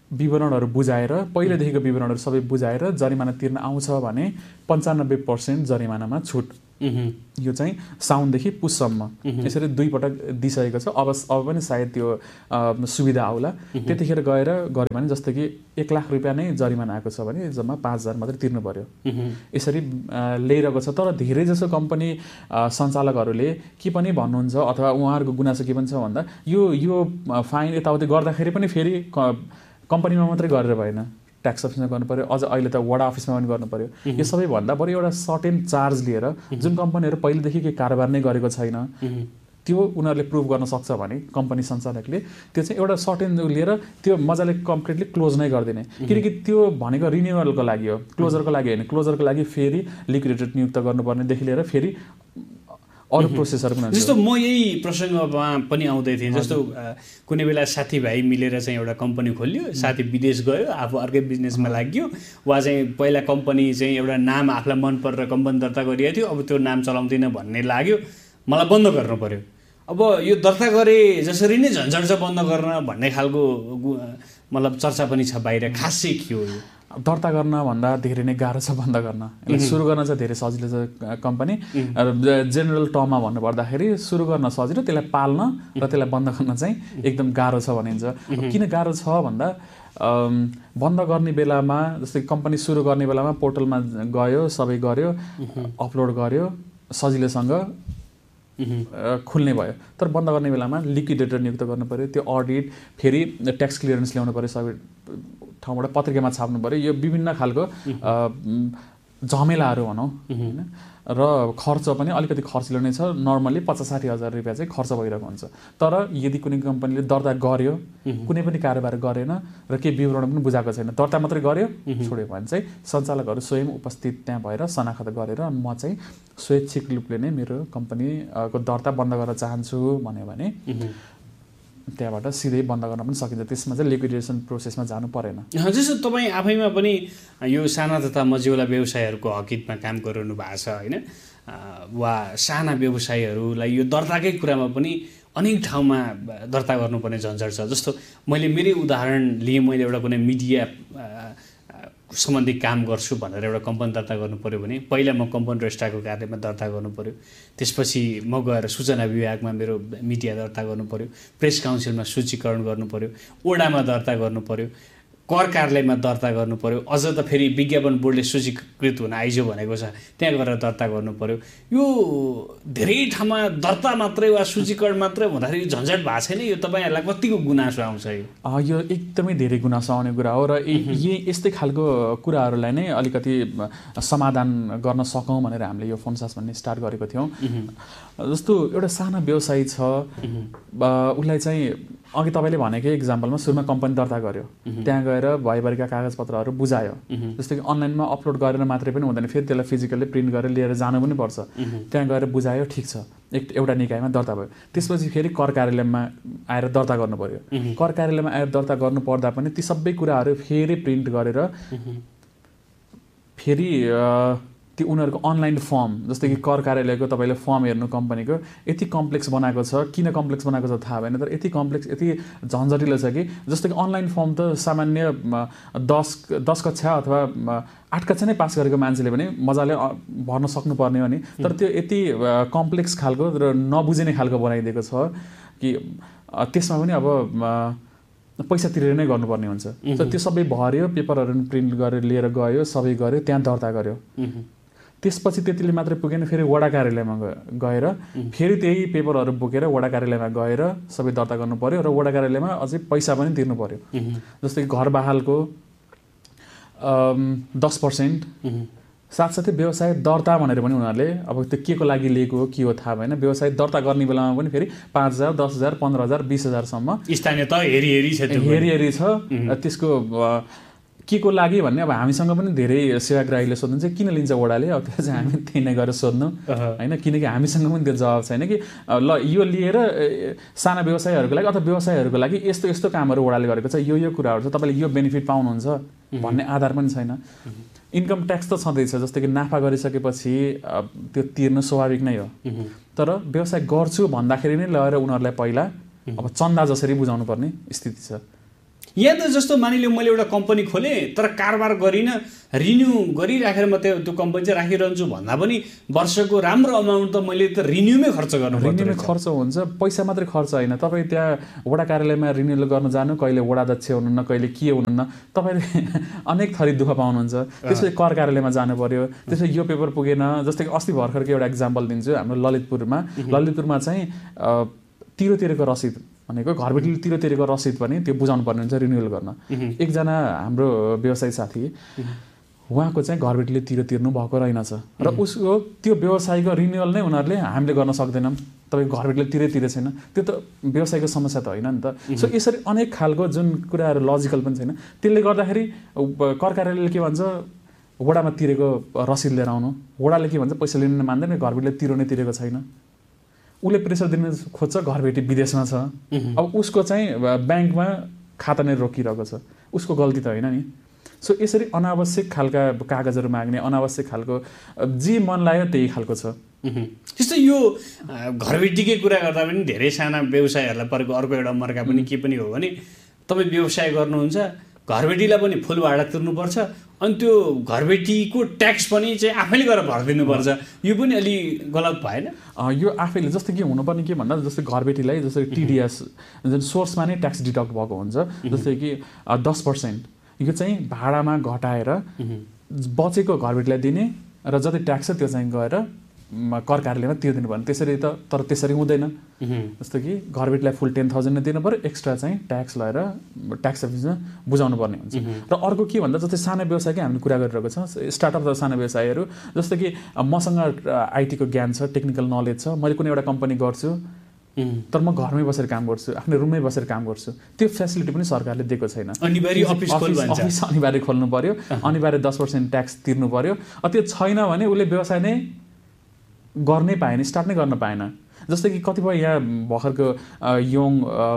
Speaker 4: विवरणहरू बुझाएर पहिलेदेखिको विवरणहरू सबै बुझाएर जरिमाना तिर्न आउँछ भने पन्चानब्बे पर्सेन्ट जरिमानामा छुट। यो चाहिँ साउनदेखि पुससम्म यसरी दुई पटक दिइसकेको छ। अब अब पनि सायद त्यो सुविधा आउला। त्यतिखेर गएर गऱ्यो भने जस्तै कि एक लाख रुपियाँ नै जरिमाना आएको छ भने जम्मा पाँच हजार मात्रै तिर्नु पर्यो। यसरी ल्याइरहेको छ। तर धेरै जसो कम्पनी सञ्चालकहरूले के पनि भन्नुहुन्छ अथवा उहाँहरूको गुनासो के पनि छ भन्दा यो यो फाइन यताउति गर्दाखेरि पनि फेरि कम्पनीमा मात्रै गरेर भएन, ट्याक्स अफिसमा गर्नु पर्यो, अझ अहिले त वडा अफिसमा पनि गर्नु पर्यो। यो सबैभन्दा बरु एउटा सर्टेन चार्ज लिएर जुन कम्पनीहरू पहिलेदेखि केही कारोबार नै गरेको छैन त्यो उनीहरूले प्रुभ गर्न सक्छ भने कम्पनी सञ्चालकले त्यो चाहिँ एउटा सर्टेन लिएर त्यो मजाले कम्प्लिटली क्लोज नै गरिदिने। किनकि त्यो भनेको रिन्युअलको लागि हो, क्लोजरको लागि होइन। क्लोजरको लागि फेरि लिक्विडेटर नियुक्त गर्नुपर्नेदेखि लिएर फेरि अरू प्रोसेसहरू पनि।
Speaker 3: जस्तो म यही प्रसङ्गमा पनि आउँदै थिएँ। जस्तो कुनै बेला साथीभाइ मिलेर चाहिँ एउटा कम्पनी खोल्यो, साथी विदेश गयो, आफू अर्कै बिजनेसमा लाग्यो, वा चाहिँ पहिला कम्पनी चाहिँ एउटा नाम आफूलाई मन परेर कम्पनी दर्ता गरिएको थियो, अब त्यो नाम चलाउँदिनँ भन्ने लाग्यो, मलाई बन्द गर्नु पर्यो। अब यो दर्ता गरे जसरी नै झन्झट छ बन्द गर्न भन्ने खालको मतलब चर्चा पनि छ बाहिर। खास चाहिँ के हो यो?
Speaker 4: दर्ता गर्न भन्दा धेरै नै गाह्रो छ बन्द गर्न। यसलाई सुरु गर्न चाहिँ धेरै सजिलो छ कम्पनी। जेनरल टर्ममा भन्नुपर्दाखेरि सुरु गर्न सजिलो, त्यसलाई पाल्न र त्यसलाई बन्द गर्न चाहिँ एकदम गाह्रो छ भनिन्छ। किन गाह्रो छ भन्दा बन्द गर्ने बेलामा जस्तै कम्पनी सुरु गर्ने बेलामा पोर्टलमा गयो, सबै गर्यो, अपलोड गर्यो, सजिलोसँग खुल्ने भयो। तर बन्द गर्ने बेलामा लिक्विडेटर नियुक्त गर्नु पर्यो, त्यो अडिट, फेरि ट्याक्स क्लियरेन्स ल्याउनु पर्यो, सबै ठाउँबाट पत्रिकामा छाप्नु पर्यो। यो विभिन्न खालको झमेलाहरू भनौँ होइन। र खर्च पनि अलिकति खर्चिलो नै छ। नर्मल्ली पचास साठी हजार रुपियाँ चाहिँ खर्च भइरहेको हुन्छ। तर यदि कुनै कम्पनीले दर्ता गर्यो, कुनै पनि कारोबार गरेन र केही विवरण पनि बुझाएको छैन, दर्ता मात्रै गर्यो छोड्यो भने चाहिँ सञ्चालकहरू स्वयं उपस्थित त्यहाँ भएर शनाखत गरेर म चाहिँ स्वैच्छिक रूपले नै मेरो कम्पनीको दर्ता बन्द गर्न चाहन्छु भन्यो भने त्यहाँबाट सिधै बन्द गर्न पनि सकिन्छ। त्यसमा चाहिँ लिक्विडेसन प्रोसेसमा जानु परेन।
Speaker 3: जस्तो तपाईँ आफैमा पनि यो साना तथा मझौला व्यवसायहरूको हकितमा काम गरिरहनु भएको छ होइन, वा साना व्यवसायहरूलाई यो दर्ताकै कुरामा पनि अनेक ठाउँमा दर्ता गर्नुपर्ने झन्झट छ। जस्तो मैले मेरै उदाहरण लिएँ, मैले एउटा कुनै मिडिया सम्बन्धी काम गर्छु भनेर एउटा कम्पनी दर्ता गर्नु पऱ्यो भने पहिला म कम्पनी रजिस्ट्रारको कार्यालयमा दर्ता गर्नु पऱ्यो, त्यसपछि म गएर सूचना विभागमा मेरो मिडिया दर्ता गर्नु पऱ्यो, प्रेस काउन्सिलमा सूचीकरण गर्नु पऱ्यो, ओडामा दर्ता गर्नु पऱ्यो, कर कार्यालयमा दर्ता गर्नु पर्यो, अझ त फेरि विज्ञापन बोर्डले सूचीकृत हुन आइजो भनेको छ त्यहाँ गएर दर्ता गर्नु पर्यो। यो धेरै ठाउँमा दर्ता मात्रै वा सूचीकरण मात्रै हुँदाखेरि झन्झट भएको छैन? यो तपाईँहरूलाई कतिको गुनासो आउँछ? यो
Speaker 4: यो एकदमै धेरै गुनासो आउने कुरा हो र यही यस्तै खालको कुराहरूलाई नै अलिकति समाधान गर्न सकौँ भनेर हामीले यो फोनसास भन्ने स्टार्ट गरेको थियौँ। जस्तो एउटा सानो व्यवसायी छ, उसलाई चाहिँ अघि तपाईँले भनेकै इक्जाम्पलमा सुरुमा कम्पनी दर्ता गर्यो, त्यहाँ गएर भइभरिका कागजपत्रहरू बुझायो, जस्तो कि अनलाइनमा अपलोड गरेर मात्रै पनि हुँदैन, फेरि त्यसलाई फिजिकल्ली प्रिन्ट गरेर लिएर जानु पनि पर्छ। त्यहाँ गएर बुझायो, ठिक छ, एक एउटा निकायमा दर्ता भयो, त्यसपछि फेरि कर कार्यालयमा आएर दर्ता गर्नु पर्यो। कर कार्यालयमा आएर दर्ता गर्नु पर्दा पनि ती सबै कुराहरू फेरि प्रिन्ट गरेर फेरि त्यो उनीहरूको अनलाइन फर्म, जस्तै कि कर कार्यालयको तपाईँले फर्म हेर्नु कम्पनीको यति कम्प्लेक्स बनाएको छ, किन कम्प्लेक्स बनाएको छ थाहा भएन, तर यति कम्प्लेक्स यति झन्झटिलो छ कि जस्तो कि अनलाइन फर्म त सामान्य दस दस कक्षा अथवा आठ कक्षा नै पास गरेको मान्छेले पनि मजाले भर्न सक्नुपर्ने हो नि, तर त्यो यति कम्प्लेक्स खालको र नबुझिने खालको बनाइदिएको छ कि त्यसमा पनि अब पैसा तिरेर नै गर्नुपर्ने हुन्छ। तर त्यो सबै भर्यो, पेपरहरू प्रिन्ट गरेर लिएर गयो, सबै गऱ्यो, त्यहाँ दर्ता गर्यो। त्यसपछि त्यतिले मात्रै पुगेन, फेरि वडा कार्यालयमा गएर फेरि त्यही पेपरहरू बोकेर वडा कार्यालयमा गएर सबै दर्ता गर्नु पर्यो र वडा कार्यालयमा अझै पैसा पनि तिर्नु पर्यो। जस्तै कि घर बहालको दस पर्सेन्ट, साथसाथै व्यवसाय दर्ता भनेर पनि उनीहरूले अब त्यो के को लागि लिएको हो के हो थाहा भएन, व्यवसाय दर्ता गर्ने बेलामा पनि फेरि पाँच हजार दस हजार पन्ध्र हजार बिस हजारसम्म
Speaker 3: स्थानीय त हेरी हेरी छ
Speaker 4: हेरी हेरी छ। त्यसको के को लागि भन्ने अब हामीसँग पनि धेरै सेवाग्राहीले सोध्नुहुन्छ किन लिन्छ वडाले, अब त्यो चाहिँ हामी त्यही नै गरेर सोध्नु होइन, किनकि हामीसँग पनि त्यो जवाब छैन कि ल यो लिएर साना व्यवसायहरूको लागि अथवा व्यवसायहरूको लागि यस्तो यस्तो कामहरू वडाले गरेको छ, यो यो कुराहरू छ, तपाईँले यो बेनिफिट पाउनुहुन्छ भन्ने आधार पनि छैन। इन्कम ट्याक्स त छँदैछ, जस्तै कि नाफा गरिसकेपछि त्यो तिर्नु स्वाभाविक नै हो, तर व्यवसाय गर्छु भन्दाखेरि नै लगेर उनीहरूलाई पहिला अब चन्दा जसरी बुझाउनु पर्ने स्थिति छ।
Speaker 3: यहाँ त जस्तो मानिलिउँ मैले एउटा कम्पनी खोलेँ तर कारोबार गरिनँ, रिन्यू गरिराखेर म त्यो त्यो कम्पनी चाहिँ राखिरहन्छु भन्दा पनि वर्षको राम्रो अमाउन्ट त मैले त रिन्यूमै खर्च गर्नु पर्छ।
Speaker 4: रिन्यूमै खर्च हुन्छ, पैसा मात्रै खर्च होइन। तपाईँ त्यहाँ वडा कार्यालयमा रिन्युअल गर्न जानु, कहिले वडा अध्यक्ष हुनुहुन्न, कहिले के हुनुहुन्न, तपाईँले अनेक थरी दुःख पाउनुहुन्छ। त्यसपछि कर कार्यालयमा जानु पर्यो, त्यसपछि यो पेपर पुगेन। जस्तै कि अस्ति भर्खरको एउटा इक्जाम्पल दिन्छु, हाम्रो ललितपुरमा ललितपुरमा चाहिँ तिरो तिरेको रसिद भनेको घरबेटीले तिरो तिरेको रसिद पनि त्यो बुझाउनु पर्ने हुन्छ रिन्युअल गर्न। एकजना हाम्रो व्यवसायी साथी, उहाँको चाहिँ घरबेटीले तिरो तिर्नु भएको रहेनछ र उसको त्यो व्यवसायको रिन्युअल नै उनीहरूले हामीले गर्न सक्दैनौँ, तपाईँ घरबेटीले तिरै तिरे छैन। त्यो त व्यवसायको समस्या त होइन नि त। सो यसरी अनेक खालको जुन कुराहरू लजिकल पनि छैन, त्यसले गर्दाखेरि कर कार्यालयले के भन्छ, वडामा तिरेको रसिद लिएर आउनु। वडाले के भन्छ, पैसा लिनु मान्दैन, घरबेटीले तिरो नै तिरेको छैन। उसले प्रेसर दिन खोज्छ, घरबेटी विदेशमा छ, अब उसको चाहिँ ब्याङ्कमा खाता नै रोकिरहेको छ, उसको गल्ती त होइन नि। सो यसरी अनावश्यक खालका कागजहरू माग्ने, अनावश्यक खालको जे मन लाग्यो त्यही खालको छ।
Speaker 3: त्यस्तै यो घरबेटीकै कुरा गर्दा पनि धेरै साना व्यवसायहरूलाई परेको अर्को एउटा मर्का पनि के पनि हो भने, तपाईँ व्यवसाय गर्नुहुन्छ, घरबेटीलाई पनि फुल भाडा तिर्नुपर्छ, अनि त्यो घरबेटीको ट्याक्स पनि चाहिँ आफैले गरेर भरिदिनुपर्छ। यो पनि अलि गलत भएन?
Speaker 4: यो आफैले जस्तै के हुनुपर्ने के भन्दा, जस्तै घरबेटीलाई जस्तै टिडिएस जुन सोर्समा नै ट्याक्स डिडक्ट भएको हुन्छ, जस्तै कि दस पर्सेन्ट यो चाहिँ भाडामा घटाएर बचेको घरबेटीलाई दिने र जति ट्याक्स छ त्यो चाहिँ गएर कर कार्यालयमा तिर्दिनु पर्ने। त्यसरी त तर त्यसरी हुँदैन। जस्तो कि घरबेटीलाई फुल टेन थाउजन्ड दिनु पऱ्यो, एक्स्ट्रा चाहिँ ट्याक्स लगाएर ट्याक्स अफिसमा बुझाउनु पर्ने हुन्छ। र अर्को के भन्दा, जस्तै सानो व्यवसायकै हामीले कुरा गरिरहेको छ, स्टार्टअप र सानो व्यवसायहरू, जस्तो कि मसँग आइटीको ज्ञान छ, टेक्निकल नलेज छ, मैले कुनै एउटा कम्पनी गर्छु तर म घरमै बसेर काम गर्छु, आफ्नो रुममै बसेर काम गर्छु, त्यो फेसिलिटी पनि सरकारले दिएको छैन।
Speaker 3: अनिवार्य अफिस
Speaker 4: अफिस अनिवार्य खोल्नु पर्यो, अनिवार्य दस पर्सेन्ट ट्याक्स तिर्नु पर्यो। त्यो छैन भने उसले व्यवसाय नै गर्नै पाएन, स्टार्ट नै गर्न पाएन। जस्तै कि कतिपय यहाँ भर्खरको यङ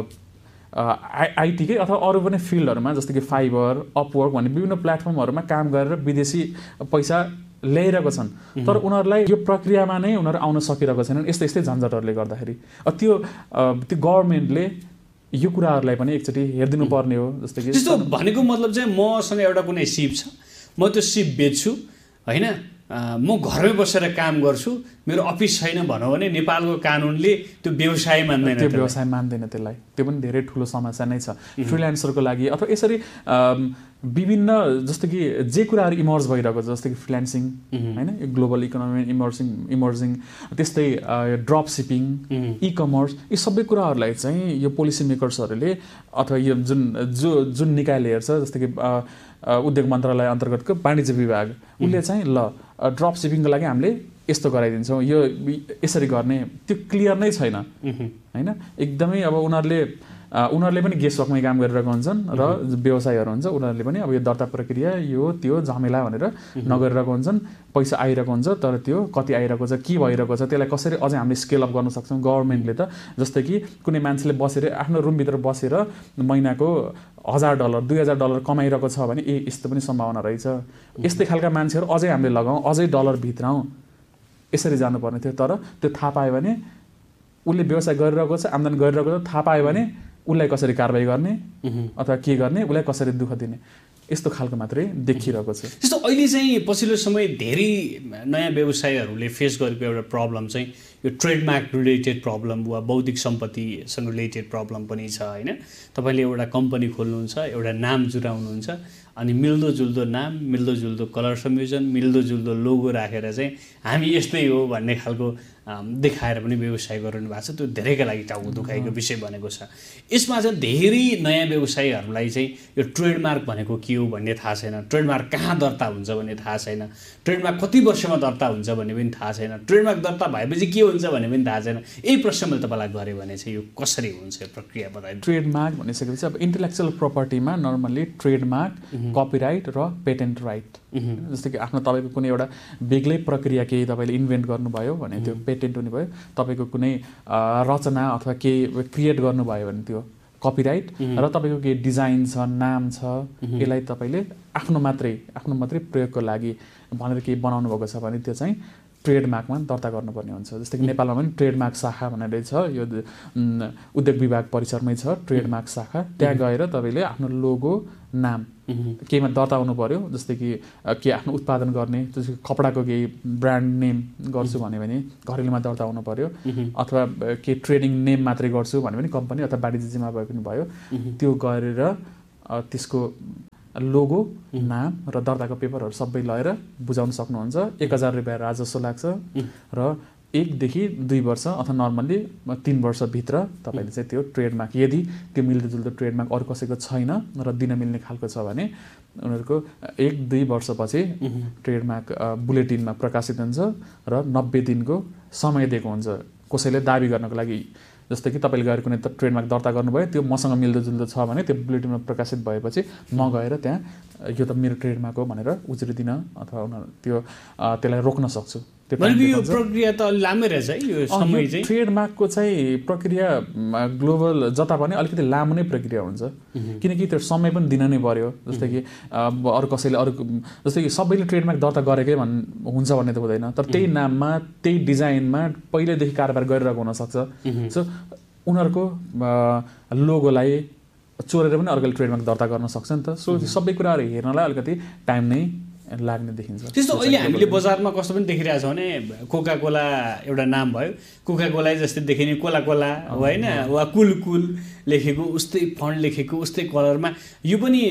Speaker 4: आइटीकै अथवा अरू पनि फिल्डहरूमा, जस्तै कि फाइबर, अपवर्क भन्ने विभिन्न प्लेटफर्महरूमा काम गरेर विदेशी पैसा ल्याइरहेको छन्, तर उनीहरूलाई यो प्रक्रियामा नै उनीहरू आउन सकिरहेको छैनन्, यस्तै यस्तै झन्झटहरूले गर्दाखेरि। त्यो त्यो गभर्मेन्टले यो कुराहरूलाई पनि एकचोटि हेरिदिनु पर्ने हो। जस्तै कि
Speaker 3: त्यस्तो भनेको मतलब चाहिँ मसँग एउटा कुनै सिप छ, म त्यो सिप बेच्छु होइन, म घरमै बसेर काम गर्छु, मेरो अफिस छैन भनौँ भने नेपालको कानुनले त्यो व्यवसाय मान्दैन,
Speaker 4: त्यो व्यवसाय मान्दैन त्यसलाई। त्यो पनि धेरै ठुलो समस्या नै छ फ्रिल्यान्सरको लागि। अथवा यसरी विभिन्न जस्तो कि जे कुराहरू इमर्ज भइरहेको छ, जस्तो कि फ्रिल्यान्सिङ होइन, ग्लोबल इकोनोमी इमर्सिङ इमर्जिङ त्यस्तै ड्रप सिपिङ, इ कमर्स, यी सबै कुराहरूलाई चाहिँ यो पोलिसी मेकर्सहरूले अथवा यो जुन जो जुन निकायले हेर्छ, जस्तो कि उद्योग मन्त्रालय अन्तर्गतको वाणिज्य विभाग, उसले चाहिँ ल ड्रप सिपिङको लागि हामीले यस्तो गराइदिन्छौँ, यो यसरी गर्ने, त्यो क्लियर नै छैन होइन। एकदमै अब उनीहरूले उनीहरूले पनि गेसवर्कमै काम गरिरहेको हुन्छन् र व्यवसायहरू हुन्छ, उनीहरूले पनि अब यो दर्ता प्रक्रिया यो त्यो झमेला भनेर नगरिरहेको हुन्छन्। पैसा आइरहेको हुन्छ तर त्यो कति आइरहेको छ, के भइरहेको छ, त्यसलाई कसरी अझै हामीले स्केल अप गर्न सक्छौँ। गभर्मेन्टले त जस्तै कि कुनै मान्छेले बसेर आफ्नो रुमभित्र बसेर महिनाको हजार डलर दुई हजार डलर कमाइरहेको छ भने ए यस्तो पनि सम्भावना रहेछ, यस्तै खालका मान्छेहरू अझै हामीले लगाउँ, अझै डलर भित्राउँ, यसरी जानुपर्ने थियो। तर त्यो थाहा पायो भने उसले व्यवसाय गरिरहेको छ, आम्दानी गरिरहेको छ, थाहा पायो भने उसलाई कसरी कारबाही गर्ने अथवा के गर्ने, उसलाई कसरी दुःख दिने, यस्तो खालको मात्रै देखिरहेको छ।
Speaker 3: जस्तो अहिले चाहिँ पछिल्लो समय धेरै नयाँ व्यवसायहरूले फेस गरेको एउटा प्रब्लम चाहिँ यो ट्रेडमार्क रिलेटेड प्रब्लम वा बौद्धिक सम्पत्तिसँग रिलेटेड प्रब्लम पनि छ होइन। तपाईँले एउटा कम्पनी खोल्नुहुन्छ, एउटा नाम जुटाउनुहुन्छ, अनि मिल्दोजुल्दो नाम, मिल्दोजुल्दो कलर संयोजन, मिल्दोजुल्दो लोगो राखेर चाहिँ हामी यस्तै हो भन्ने खालको देखाएर पनि व्यवसाय गरिरहनु भएको छ। त्यो धेरैका लागि टाउको दुखाइको विषय बनेको छ। यसमा चाहिँ धेरै नयाँ व्यवसायीहरूलाई चाहिँ यो ट्रेडमार्क भनेको के हो भन्ने थाहा छैन, ट्रेडमार्क कहाँ दर्ता हुन्छ भन्ने थाहा छैन, ट्रेडमार्क कति वर्षमा दर्ता हुन्छ भन्ने पनि थाहा छैन, ट्रेडमार्क दर्ता भएपछि के हुन्छ भन्ने पनि थाहा छैन। यही प्रश्न मैले तपाईँलाई गरेँ भने चाहिँ यो कसरी हुन्छ यो प्रक्रिया बताइदिनु।
Speaker 4: ट्रेडमार्क भनिसकेपछि अब इन्टेलेक्चुअल प्रपर्टीमा नर्मल्ली ट्रेडमार्क, कपिराइट र पेटेन्ट राइट, जस्तै कि आफ्नो तपाईँको कुनै एउटा बेग्लै प्रक्रिया केही तपाईँले इन्भेन्ट गर्नुभयो भने त्यो पेटेन्ट हुने भयो, तपाईँको कुनै रचना अथवा केही क्रिएट गर्नुभयो भने त्यो कपिराइट, र तपाईँको केही डिजाइन छ, नाम छ, यसलाई तपाईँले आफ्नो मात्रै आफ्नो मात्रै प्रयोगको लागि भनेर केही बनाउनु भएको छ भने त्यो चाहिँ ट्रेडमार्कमा दर्ता गर्नुपर्ने हुन्छ। जस्तै कि नेपालमा पनि ट्रेडमार्क शाखा भनेर छ, यो उद्योग विभाग परिसरमै छ ट्रेडमार्क शाखा। त्यहाँ गएर तपाईँले आफ्नो लोगो नाम केहीमा दर्ता हुनु पर्यो। जस्तै कि के आफ्नो उत्पादन गर्ने, जस्तै कपडाको केही ब्रान्ड नेम गर्छु भन्यो भने घरेलुमा दर्ता हुनु पर्यो, अथवा के ट्रेडिङ नेम मात्रै गर्छु भन्यो भने कम्पनी अथवा वाणिज्यमा भए पनि भयो। त्यो गरेर त्यसको लोगो नाम र दर्ताको पेपरहरू सबै लिएर बुझाउन सक्नुहुन्छ। एक हजार रुपियाँ राजस्व लाग्छ र एकदेखि दुई वर्ष अथवा नर्मल्ली तिन वर्षभित्र तपाईँले चाहिँ त्यो ट्रेडमार्क, यदि त्यो मिल्दोजुल्दो ट्रेडमार्क अरू कसैको छैन र दिन मिल्ने खालको छ भने उनीहरूको एक दुई वर्षपछि ट्रेडमार्क बुलेटिनमा प्रकाशित हुन्छ र नब्बे दिनको समय दिएको हुन्छ कसैले दाबी गर्नको लागि। जस्तै कि तपाईँले गएर कुनै त ट्रेडमार्क दर्ता गर्नुभयो, त्यो मसँग मिल्दोजुल्दो छ भने त्यो बुलेटिनमा प्रकाशित भएपछि म गएर त्यहाँ यो त मेरो ट्रेडमार्क हो भनेर उजुरी दिन अथवा उनीहरू त्यो त्यसलाई रोक्न सक्छु।
Speaker 3: यो प्रक्रिया त अलि लामै रहेछ है, यो समय चाहिँ
Speaker 4: ट्रेडमार्कको चाहिँ प्रक्रिया ग्लोबल जता पनि अलिकति लामो नै प्रक्रिया हुन्छ, किनकि त्यो समय पनि दिन नै पर्यो। जस्तै कि अरू कसैले अरू जस्तै कि सबैले ट्रेडमार्क दर्ता गरेकै भन् हुन्छ भन्ने त हुँदैन, तर त्यही नाममा त्यही डिजाइनमा पहिल्यैदेखि कारोबार गरिरहेको हुनसक्छ। सो उनीहरूको लोगोलाई चोरेर पनि अर्कोले ट्रेडमार्क दर्ता गर्न सक्छ नि त। सो सबै कुराहरू हेर्नलाई अलिकति टाइम नै लाग्ने देखिन्छ।
Speaker 3: त्यस्तो अहिले हामीले बजारमा कस्तो पनि देखिरहेको छ भने कोका कोला एउटा नाम भयो, कोका कोला जस्तै देखिने कोला कोला हो होइन, वा कुल कुल लेखेको उस्तै फन्ट लेखेको उस्तै कलरमा, यो पनि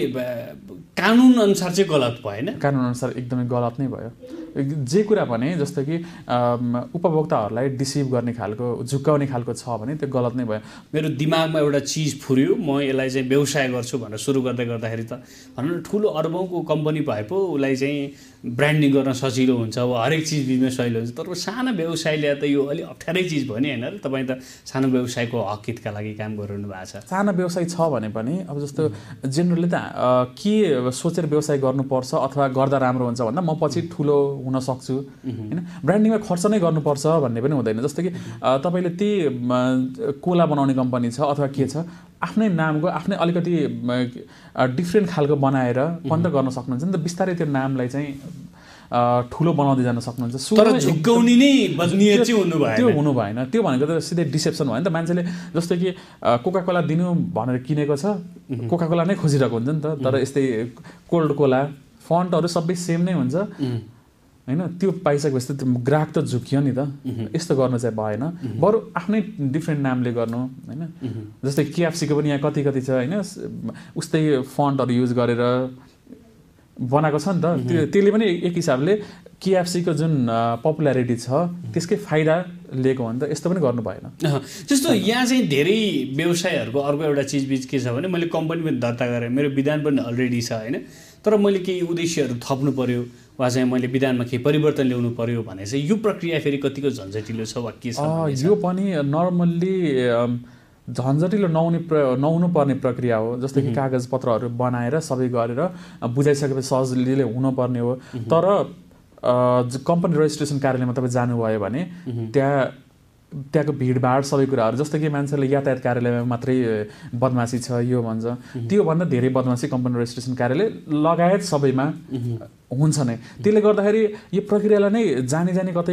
Speaker 3: कानुन अनुसार चाहिँ गलत भएन?
Speaker 4: कानुन अनुसार एकदमै गलत नै भयो। जे कुरा भने जस्तो कि उपभोक्ताहरूलाई डिसिभ गर्ने खालको झुक्काउने खालको छ भने त्यो गलत नै भयो।
Speaker 3: मेरो दिमागमा एउटा चिज फुर्यो, म यसलाई चाहिँ व्यवसाय गर्छु भनेर सुरु गर्दै गर्दाखेरि त भनौँ न ठुलो अरबौँको कम्पनी भए पो उसलाई चाहिँ ब्रान्डिङ गर्न सजिलो हुन्छ, अब हरेक चिज बिजनेस सजिलो हुन्छ। तर सानो व्यवसायले त यो अलिक अप्ठ्यारै चिज भयो नि होइन र? तपाईँ त सानो व्यवसायको हक हितका लागि काम गरिरहनु भएको छ।
Speaker 4: सानो व्यवसाय छ भने पनि अब जस्तो जेनरली त के सोचेर व्यवसाय गर्नुपर्छ अथवा गर्दा राम्रो हुन्छ भन्दा म पछि ठुलो हुन सक्छु होइन, ब्रान्डिङमा खर्च नै गर्नुपर्छ भन्ने पनि हुँदैन। जस्तो कि तपाईँले त्यही कोला बनाउने कम्पनी छ अथवा के छ, आफ्नै नामको आफ्नै अलिकति डिफ्रेन्ट खालको बनाएर पनि त गर्न सक्नुहुन्छ नि त। बिस्तारै त्यो नामलाई चाहिँ ठुलो बनाउँदै जान सक्नुहुन्छ।
Speaker 3: तर झुक्काउने नै बजनीय चाहिँ हुनु भएन,
Speaker 4: त्यो हुनु भएन। त्यो भनेको त सिधै डिसेप्सन भयो नि त। मान्छेले जस्तो कि कोका कोला दिनु भनेर किनेको छ, कोका कोला नै खोजिरहेको हुन्छ नि त। तर यस्तै कोल्ड कोला फन्टहरू सबै सेम नै हुन्छ होइन, त्यो पाइसकेपछि त ग्राहक त झुकियो नि त। यस्तो गर्नु चाहिँ भएन, बरु आफ्नै डिफ्रेन्ट नामले गर्नु होइन। जस्तै केएफसीको पनि यहाँ कति कति छ होइन, उस्तै फन्टहरू युज गरेर बनाएको छ नि त। त्यो त्यसले पनि एक हिसाबले केएफसीको जुन पपुलारिटी छ त्यसकै फाइदा लिएको हो नि त। यस्तो पनि गर्नु भएन।
Speaker 3: जस्तो यहाँ चाहिँ धेरै व्यवसायहरूको अर्को एउटा चिजबिज के छ भने मैले कम्पनी पनि दर्ता गरेँ, मेरो विधान पनि अलरेडी छ होइन, तर मैले केही उद्देश्यहरू थप्नु पर्यो वा चाहिँ मैले विधानमा केही परिवर्तन ल्याउनु पर्यो भने चाहिँ यो प्रक्रिया फेरि कतिको झन्झटिलो छ वा के छ?
Speaker 4: यो पनि नर्मल्ली झन्झटिलो नहुने प्र नहुनु पर्ने प्रक्रिया हो। जस्तो कि कागजपत्रहरू बनाएर सबै गरेर बुझाइसकेपछि सजिलै हुनुपर्ने हो। तर कम्पनी रेजिस्ट्रेसन कार्यालयमा तपाईँ जानुभयो भने त्यहाँ त्यहाँको भिडभाड सबै कुराहरू, जस्तो कि मान्छेले यातायात कार्यालयमा मात्रै बदमासी छ यो भन्छ, त्योभन्दा धेरै बदमासी कम्पनी रेजिस्ट्रेसन कार्यालय लगायत सबैमा हुन्छ नै। त्यसले गर्दाखेरि यो प्रक्रियालाई नै जानी जानी कतै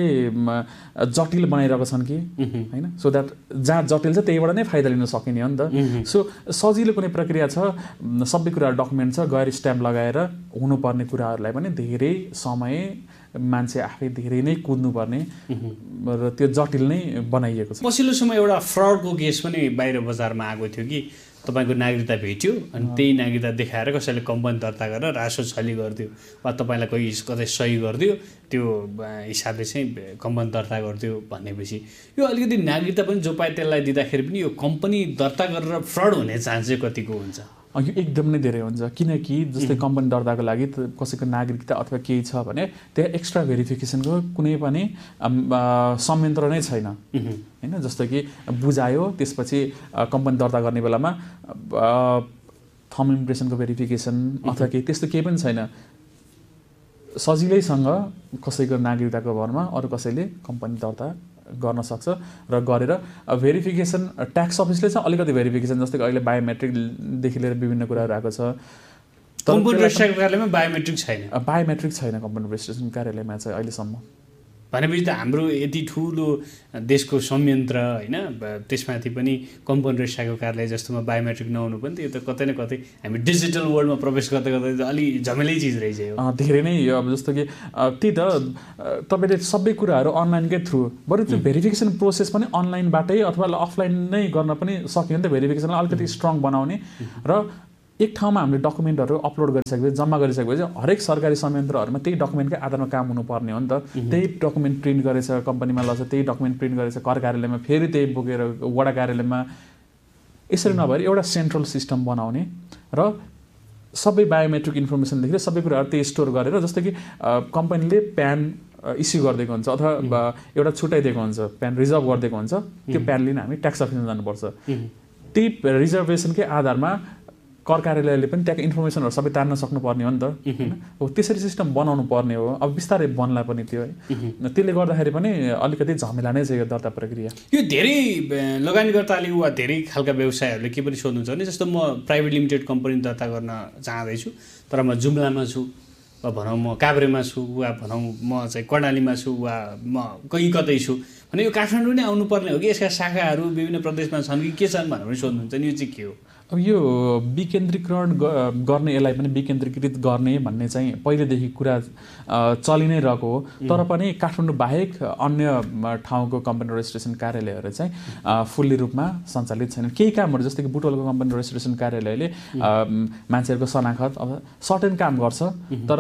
Speaker 4: जटिल बनाइरहेको छन् कि होइन, सो द्याट जहाँ जटिल छ त्यहीबाट नै फाइदा लिन सकिने हो नि त। सो सजिलो कुनै प्रक्रिया छ, सबै कुराहरू डकुमेन्ट छ, गएर स्ट्याम्प लगाएर हुनुपर्ने कुराहरूलाई पनि धेरै समय मान्छे आफै धेरै नै कुद्नुपर्ने र त्यो जटिल नै बनाइएको छ।
Speaker 3: पछिल्लो समय एउटा फ्रडको केस पनि बाहिर बजारमा आएको थियो कि तपाईँको नागरिकता भेट्यो अनि त्यही नागरिकता देखाएर कसैले कम्पनी दर्ता गरेर रासो छली गरिदियो वा तपाईँलाई कोही कतै सही गरिदियो, त्यो हिसाबले चाहिँ कम्पनी दर्ता गरिदियो भनेपछि यो अलिकति नागरिकता पनि जो पाए त्यसलाई दिँदाखेरि पनि यो कम्पनी दर्ता गरेर फ्रड हुने चान्स चाहिँ कतिको हुन्छ?
Speaker 4: यो एकदम नै धेरै हुन्छ, किनकि जस्तै कम्पनी दर्ताको लागि कसैको नागरिकता अथवा केही छ भने त्यहाँ एक्स्ट्रा भेरिफिकेसनको कुनै पनि संयन्त्र नै छैन होइन। जस्तो कि बुझायो त्यसपछि कम्पनी दर्ता गर्ने बेलामा थम इम्प्रेसनको भेरिफिकेसन अथवा केही त्यस्तो केही पनि छैन। सजिलैसँग कसैको नागरिकताको भरमा अरू कसैले कम्पनी दर्ता गर्न सक्छ र गरेर भेरिफिकेसन ट्याक्स अफिसले चाहिँ अलिकति भेरिफिकेसन, जस्तै अहिले बायोमेट्रिकदेखि लिएर विभिन्न कुराहरू आएको छ।
Speaker 3: कम्पनी रेजिस्ट्रेसन कार्यालयमा बायोमेट्रिक छैन,
Speaker 4: बायोमेट्रिक छैन कम्पनी रेजिस्ट्रेसन कार्यालयमा चाहिँ अहिलेसम्म।
Speaker 3: भनेपछि त हाम्रो यति ठुलो देशको संयन्त्र होइन त्यसमाथि पनि कम्पाउन्ड रेजिस्ट्रारको कार्यालय जस्तोमा बायोमेट्रिक नहुनु पनि त यो त कतै न कतै हामी डिजिटल वर्ल्डमा प्रवेश गर्दै गर्दै अलि झमेलै चिज रहेछ यो।
Speaker 4: धेरै नै अब जस्तो कि त्यही त तपाईँले सबै कुराहरू अनलाइनकै थ्रु बरु त्यो भेरिफिकेसन प्रोसेस पनि अनलाइनबाटै अथवा अफलाइन नै गर्न पनि सकियो नि त। भेरिफिकेसनलाई अलिकति स्ट्रङ बनाउने र एक ठाउँमा हामीले डकुमेन्टहरू अपलोड गरिसकेपछि जम्मा गरिसकेपछि हरेक सरकारी संयन्त्रहरूमा त्यही डकुमेन्टकै आधारमा काम हुनुपर्ने हो नि त। त्यही डकुमेन्ट प्रिन्ट गरेछ कम्पनीमा लग्छ, त्यही डकुमेन्ट प्रिन्ट गरेछ कर कार्यालयमा, फेरि त्यही बोकेर वडा कार्यालयमा, यसरी नभएर एउटा सेन्ट्रल सिस्टम बनाउने र सबै बायोमेट्रिक इन्फर्मेसनदेखि सबै कुराहरू त्यही स्टोर गरेर, जस्तो कि कम्पनीले प्यान इस्यु गरिदिएको हुन्छ अथवा एउटा छुट्याइदिएको हुन्छ, प्यान रिजर्भ गरिदिएको हुन्छ, त्यो प्यान लिन हामी ट्याक्स अफिसमा जानुपर्छ। त्यही रिजर्भेसनकै आधारमा कर कार्यालयले पनि त्यहाँको इन्फर्मेसनहरू सबै तान्न सक्नुपर्ने हो नि त होइन। हो त्यसरी सिस्टम बनाउनु पर्ने हो। अब बिस्तारै बन्ला पनि त्यो है। त्यसले गर्दाखेरि पनि अलिकति झमेला नै छ यो दर्ता प्रक्रिया।
Speaker 3: यो धेरै लगानीकर्ताले वा धेरै खालका व्यवसायहरूले के पनि सोध्नुहुन्छ भने जस्तो म प्राइभेट लिमिटेड कम्पनी दर्ता गर्न चाहँदैछु तर म जुम्लामा छु वा भनौँ म काभ्रेमा छु वा भनौँ म चाहिँ कर्णालीमा छु वा म कहीँ कतै छु भने यो काठमाडौँ नै आउनुपर्ने हो कि यसका शाखाहरू विभिन्न प्रदेशमा छन् कि के छन् भनेर पनि सोध्नुहुन्छ नि। यो चाहिँ के हो?
Speaker 4: अब यो विकेन्द्रीकरण गर्ने, यसलाई पनि विकेन्द्रीकृत गर्ने भन्ने चाहिँ पहिलेदेखि कुरा चलि नै रहेको हो। तर पनि काठमाडौँ बाहेक अन्य ठाउँको कम्पनी रेजिस्ट्रेसन कार्यालयहरू चाहिँ फुल्ली रूपमा सञ्चालित छैनन्। केही कामहरू जस्तो कि बुटवलको कम्पनी रेजिस्ट्रेसन कार्यालयले मान्छेहरूको शनाखत अब सर्टेन काम गर्छ तर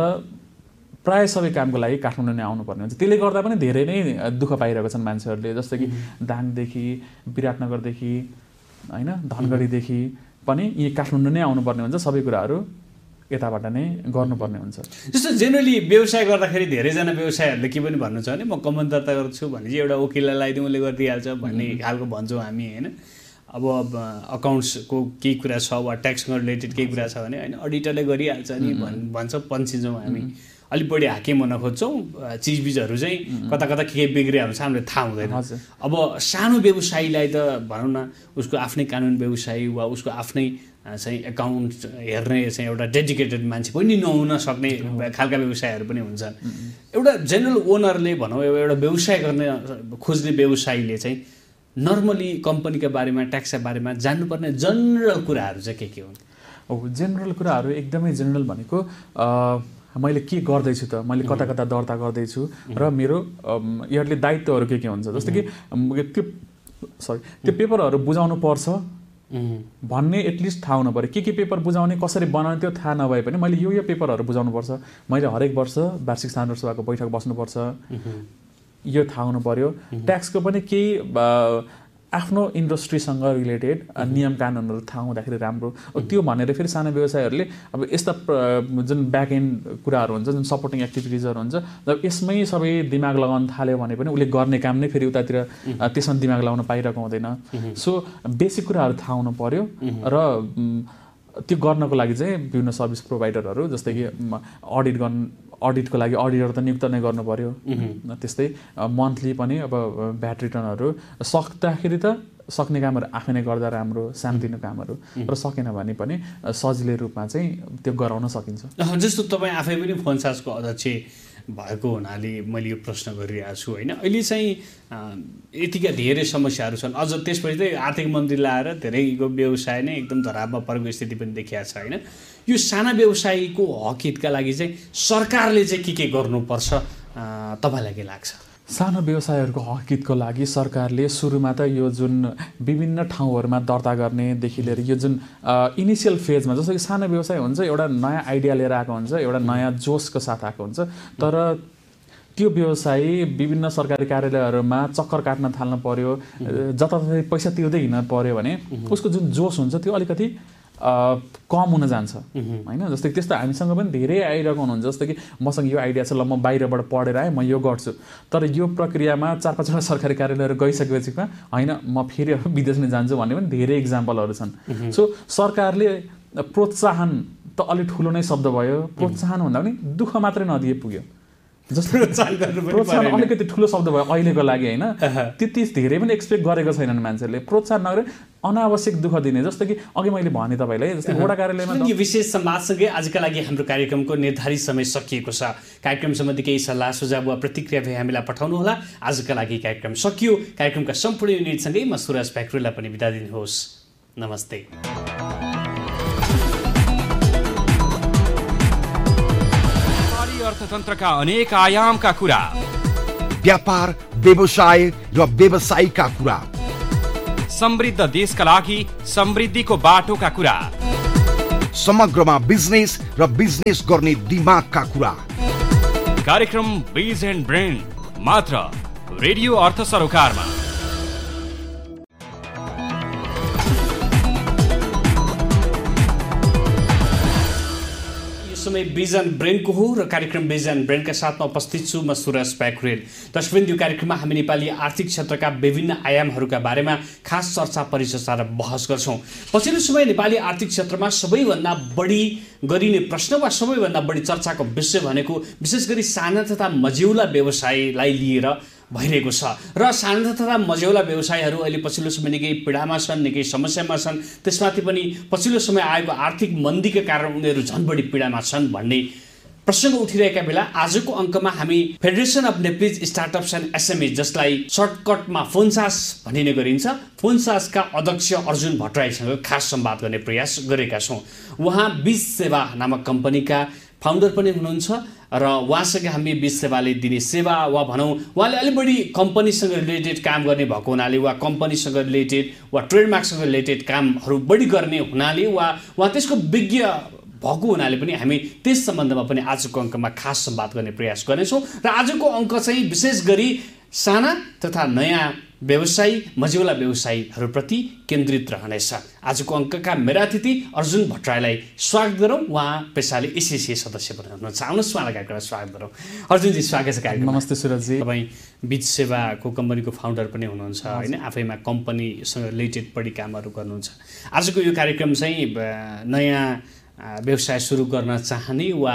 Speaker 4: प्रायः सबै कामको लागि काठमाडौँ नै आउनुपर्ने हुन्छ। त्यसले गर्दा पनि धेरै नै दुःख पाइरहेको छन् मान्छेहरूले। जस्तो कि दाङदेखि, विराटनगरदेखि होइन, धनगढीदेखि पनि यी काठमाडौँ नै आउनुपर्ने हुन्छ। सबै कुराहरू यताबाट नै गर्नुपर्ने हुन्छ।
Speaker 3: जस्तो जेनरली व्यवसाय गर्दाखेरि धेरैजना व्यवसायहरूले के पनि भन्नुहुन्छ भने म कम्पनी दर्ता गर्छु भने चाहिँ एउटा वकिललाई लगाइदिउँ उसले गरिदिइहाल्छ भन्ने खालको भन्छौँ हामी होइन। अब अकाउन्ट्सको केही कुरा छ वा ट्याक्ससँग रिलेटेड केही कुरा छ भने होइन अडिटरले गरिहाल्छ नि भन् भन्छ पन्छिन्छौँ हामी। अलिक बढी हाकिम हुन खोज्छौँ, चिजबिजहरू चाहिँ कता कता के के बिग्रिया हुन्छ हामीलाई थाहा हुँदैन। अब सानो व्यवसायीलाई त भनौँ न उसको आफ्नै कानुन व्यवसायी वा उसको आफ्नै चाहिँ एकाउन्ट हेर्ने चाहिँ एउटा डेडिकेटेड मान्छे पनि नहुन सक्ने खालका व्यवसायहरू पनि हुन्छन्। एउटा जेनरल ओनरले भनौँ एउटा व्यवसाय गर्ने खोज्ने व्यवसायीले चाहिँ नर्मली कम्पनीका बारेमा ट्याक्सका बारेमा जान्नुपर्ने जनरल कुराहरू चाहिँ के के हुन्?
Speaker 4: अब जेनरल कुराहरू एकदमै जेनरल भनेको मैले के गर्दैछु त, मैले कता कता दर्ता गर्दैछु र मेरो यसले दायित्वहरू के के हुन्छ। जस्तो कि त्यो सरी त्यो पेपरहरू बुझाउनु पर्छ भन्ने एटलिस्ट थाहा हुनु पऱ्यो। के के पेपर बुझाउने, कसरी बनाउने त्यो थाहा नभए पनि मैले यो यो पेपरहरू बुझाउनुपर्छ, मैले हरेक वर्ष वार्षिक साधारण सभाको बैठक बस्नुपर्छ, यो थाहा हुनु पऱ्यो। ट्याक्सको पनि केही आफ्नो इन्डस्ट्रीसँग रिलेटेड नियम कानुनहरू थाहा हुँदाखेरि राम्रो। त्यो भनेर फेरि सानो व्यवसायहरूले अब यस्ता जुन ब्याक एन्ड कुराहरू हुन्छ, जुन सपोर्टिङ एक्टिभिटिजहरू हुन्छ, जब यसमै सबै दिमाग लगाउन थाल्यो भने पनि उसले गर्ने काम नै फेरि उतातिर त्यसमा दिमाग लगाउन पाइरहेको हुँदैन। सो बेसिक कुराहरू थाहा हुनु पऱ्यो र त्यो गर्नको लागि चाहिँ विभिन्न सर्भिस प्रोभाइडरहरू जस्तै कि अडिट गर्न अडिटको लागि अडिटर त नियुक्त नै गर्नु पऱ्यो। त्यस्तै मन्थली पनि अब भ्याट रिटर्नहरू सक्दाखेरि त सक्ने कामहरू आफै नै गर्दा राम्रो, सानोतिनो कामहरू, र सकेन भने पनि सजिलै रूपमा चाहिँ त्यो गराउन सकिन्छ।
Speaker 3: जस्तो तपाईँ आफै पनि फोन्सासको अध्यक्ष भएको हुनाले मैले यो प्रश्न गरिरहेको छु होइन। अहिले चाहिँ यतिका धेरै समस्याहरू छन्। अझ त्यसपछि चाहिँ आर्थिक मन्त्री लाएर धेरैको व्यवसाय नै एकदम धरापमा परेको स्थिति पनि देखिएको छ होइन। यो साना व्यवसायीको हक हितका लागि चाहिँ सरकारले चाहिँ के के गर्नुपर्छ तपाईँलाई के लाग्छ?
Speaker 4: सानो व्यवसायहरूको हक हितको लागि सरकारले सुरुमा त यो जुन विभिन्न ठाउँहरूमा दर्ता गर्नेदेखि लिएर यो जुन इनिसियल फेजमा, जस्तो कि सानो व्यवसाय हुन्छ एउटा नयाँ आइडिया लिएर आएको हुन्छ, एउटा नयाँ जोसको साथ आएको हुन्छ, तर त्यो व्यवसायी विभिन्न सरकारी कार्यालयहरूमा चक्कर काट्न थाल्न पर्यो, जताततै पैसा तिर्दै हिँड्न पर्यो भने उसको जुन जोस हुन्छ त्यो अलिकति कम हुन जान्छ होइन। जस्तै त्यस्तो हामीसँग पनि धेरै आइरहेको हुनुहुन्छ। जस्तो कि मसँग यो आइडिया छ, ल म बाहिरबाट पढेर आएँ, म यो गर्छु, तर यो प्रक्रियामा चार पाँचवटा सरकारी कार्यालयहरू गइसकेपछि होइन म फेरि विदेश नै जान्छु भन्ने पनि धेरै इक्जाम्पलहरू छन्। सो सरकारले प्रोत्साहन त अलिक ठुलो नै शब्द भयो। प्रोत्साहन भन्दा पनि दुःख मात्रै नदिए पुग्यो प्रोत्साहन अलिकति ठुलो शब्द भयो अहिलेको लागि होइन, त्यति धेरै पनि एक्सपेक्ट गरेको छैनन् मान्छेहरूले। प्रोत्साहन नगरे अनावश्यक दुःख दिने, जस्तो कि अघि मैले भने तपाईँलाई, जस्तै वडा कार्यालयमा
Speaker 3: यो विशेष संवादसँगै आजका लागि हाम्रो कार्यक्रमको निर्धारित समय सकिएको छ। कार्यक्रम सम्बन्धी केही सल्लाह सुझाव वा प्रतिक्रिया भए हामीलाई पठाउनुहोला। आजका लागि कार्यक्रम सकियो। कार्यक्रमका सम्पूर्ण युनिटसँगै म सुरज प्याकुरेललाई पनि बिदा दिनुहोस्। नमस्ते।
Speaker 1: अर्थतन्त्रका अनेक आयामका कुरा,
Speaker 2: व्यापार व्यवसाय र व्यवसायिकका कुरा,
Speaker 1: समृद्ध देशका लागि समृद्धिको बाटोका कुरा,
Speaker 2: समग्रमा बिजनेस र बिजनेस गर्ने दिमागका कुरा।
Speaker 1: कार्यक्रम बिज एन्ड ब्रेन मात्र रेडियो अर्थ सरोकारमा।
Speaker 3: समय बिज एन्ड ब्रेनको हो र कार्यक्रम बिज एन्ड ब्रेनका साथमा उपस्थित छु म सुरज प्याकुरेल। दर्शकवृन्द, यो कार्यक्रममा हामी नेपाली आर्थिक क्षेत्रका विभिन्न आयामहरूका बारेमा खास चर्चा परिचर्चा र बहस गर्छौँ। पछिल्लो समय नेपाली आर्थिक क्षेत्रमा सबैभन्दा बढी गरिने प्रश्न वा सबैभन्दा बढी चर्चाको विषय भनेको विशेष गरी साना तथा मझौला व्यवसायलाई लिएर भइरहेको छ र साना तथा मझौला व्यवसायहरू अहिले पछिल्लो समय निकै पीडामा छन्, निकै समस्यामा छन्। त्यसमाथि पनि पछिल्लो समय आएको आर्थिक मन्दीका कारण उनीहरू झन् बढी पीडामा छन् भन्ने प्रसङ्ग उठिरहेका बेला आजको अङ्कमा हामी federation of Nepalese startups and SME, जसलाई सर्टकटमा फोन्सास भनिने गरिन्छ, फोन्सासका अध्यक्ष अर्जुन भट्टराईसँग खास संवाद गर्ने प्रयास गरेका छौँ। उहाँ बिज सेवा नामक कम्पनीका फाउन्डर पनि हुनुहुन्छ र उहाँसँग हामी बिज सेवाले दिने सेवा वा भनौँ उहाँले अलिक बढी कम्पनीसँग रिलेटेड काम गर्ने भएको हुनाले वा कम्पनीसँग रिलेटेड वा ट्रेडमार्कसँग रिलेटेड कामहरू बढी गर्ने हुनाले वा उहाँ त्यसको विज्ञ भएको हुनाले पनि हामी त्यस सम्बन्धमा पनि आजको अङ्कमा खास संवाद गर्ने प्रयास गर्नेछौँ। र आजको अङ्क चाहिँ विशेष गरी साना तथा नयाँ व्यवसायी मझौला व्यवसायीहरूप्रति केन्द्रित रहनेछ। आजको अङ्कका मेरा अतिथि अर्जुन भट्टराईलाई स्वागत गरौँ। उहाँ पेसाले एसएसए सदस्य पनि हुनुहुन्छ। आउनुहोस्, उहाँलाई कार्यक्रममा स्वागत गरौँ। अर्जुनजी, स्वागत छ कार्यक्रम।
Speaker 4: नमस्ते सुरजजी।
Speaker 3: तपाईँ बिज सेवाको कम्पनीको फाउन्डर पनि हुनुहुन्छ होइन, आफैमा कम्पनीसँग रिलेटेड बढी कामहरू गर्नुहुन्छ। आजको यो कार्यक्रम चाहिँ नयाँ व्यवसाय सुरु गर्न चाहने वा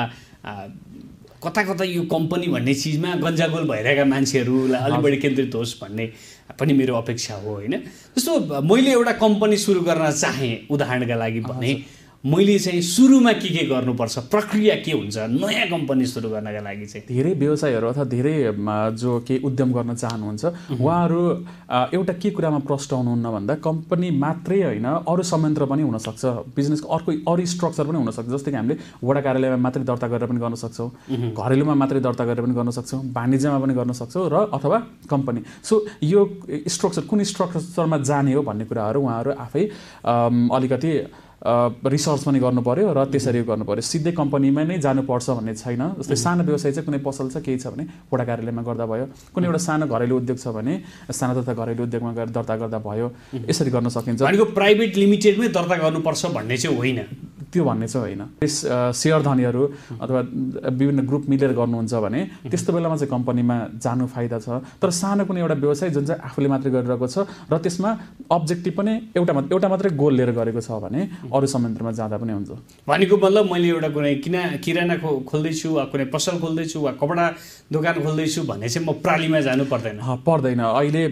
Speaker 3: कता कता यो कम्पनी भन्ने चिजमा गन्जागोल भइरहेका मान्छेहरूलाई अलिक बढी केन्द्रित होस् भन्ने पनि मेरो अपेक्षा हो होइन। जस्तो मैले एउटा कम्पनी सुरु गर्न चाहेँ उदाहरणका लागि भने मैले चाहिँ सुरुमा के के गर्नुपर्छ, प्रक्रिया के हुन्छ नयाँ कम्पनी सुरु गर्नका लागि चाहिँ?
Speaker 4: धेरै व्यवसायहरू अथवा धेरै जो केही उद्यम गर्न चाहनुहुन्छ उहाँहरू एउटा के कुरामा प्रष्ट हुनुहुन्न भन्दा कम्पनी मात्रै होइन अरू संयन्त्र पनि हुनसक्छ, बिजनेसको अर्को अरू स्ट्रक्चर पनि हुनसक्छ। जस्तै कि हामीले वडा कार्यालयमा मात्रै दर्ता गरेर पनि गर्न सक्छौँ, घरेलुमा मात्रै दर्ता गरेर पनि गर्न सक्छौँ, वाणिज्यमा पनि गर्न सक्छौँ र अथवा कम्पनी। सो यो स्ट्रक्चर कुन स्ट्रक्चरमा जाने हो भन्ने कुराहरू उहाँहरू आफै अलिकति रिसर्च पनि गर्नु पर्यो र त्यसरी गर्नु पर्यो। सिधै कम्पनीमा नै जानुपर्छ भन्ने छैन। जस्तै सानो व्यवसाय चाहिँ कुनै पसल छ केही छ भने वडा कार्यालयमा गर्दा भयो, कुनै एउटा सानो घरेलु उद्योग छ भने सानो तथा घरेलु उद्योगमा गएर दर्ता गर्दा भयो, यसरी गर्न सकिन्छ।
Speaker 3: भनेको प्राइभेट लिमिटेडमै दर्ता गर्नुपर्छ भन्ने चाहिँ होइन,
Speaker 4: त्यो भन्ने चाहिँ होइन। सेयर धनीहरू अथवा विभिन्न ग्रुप मिलेर गर्नुहुन्छ भने त्यस्तो बेलामा चाहिँ कम्पनीमा जानु फाइदा छ। तर सानो कुनै एउटा व्यवसाय जुन चाहिँ आफूले मात्रै गरिरहेको छ र त्यसमा अब्जेक्टिभ पनि एउटा एउटा मात्रै गोल लिएर गरेको छ भने अरू संयन्त्रमा जाँदा पनि हुन्छ।
Speaker 3: भनेको मतलब मैले एउटा कुनै किना किराना खोल्दैछु वा कुनै पसल खोल्दैछु वा कपडा दोकान खोल्दैछु भने चाहिँ म प्रालीमा जानु पर्दैन?
Speaker 4: पर्दैन। अहिले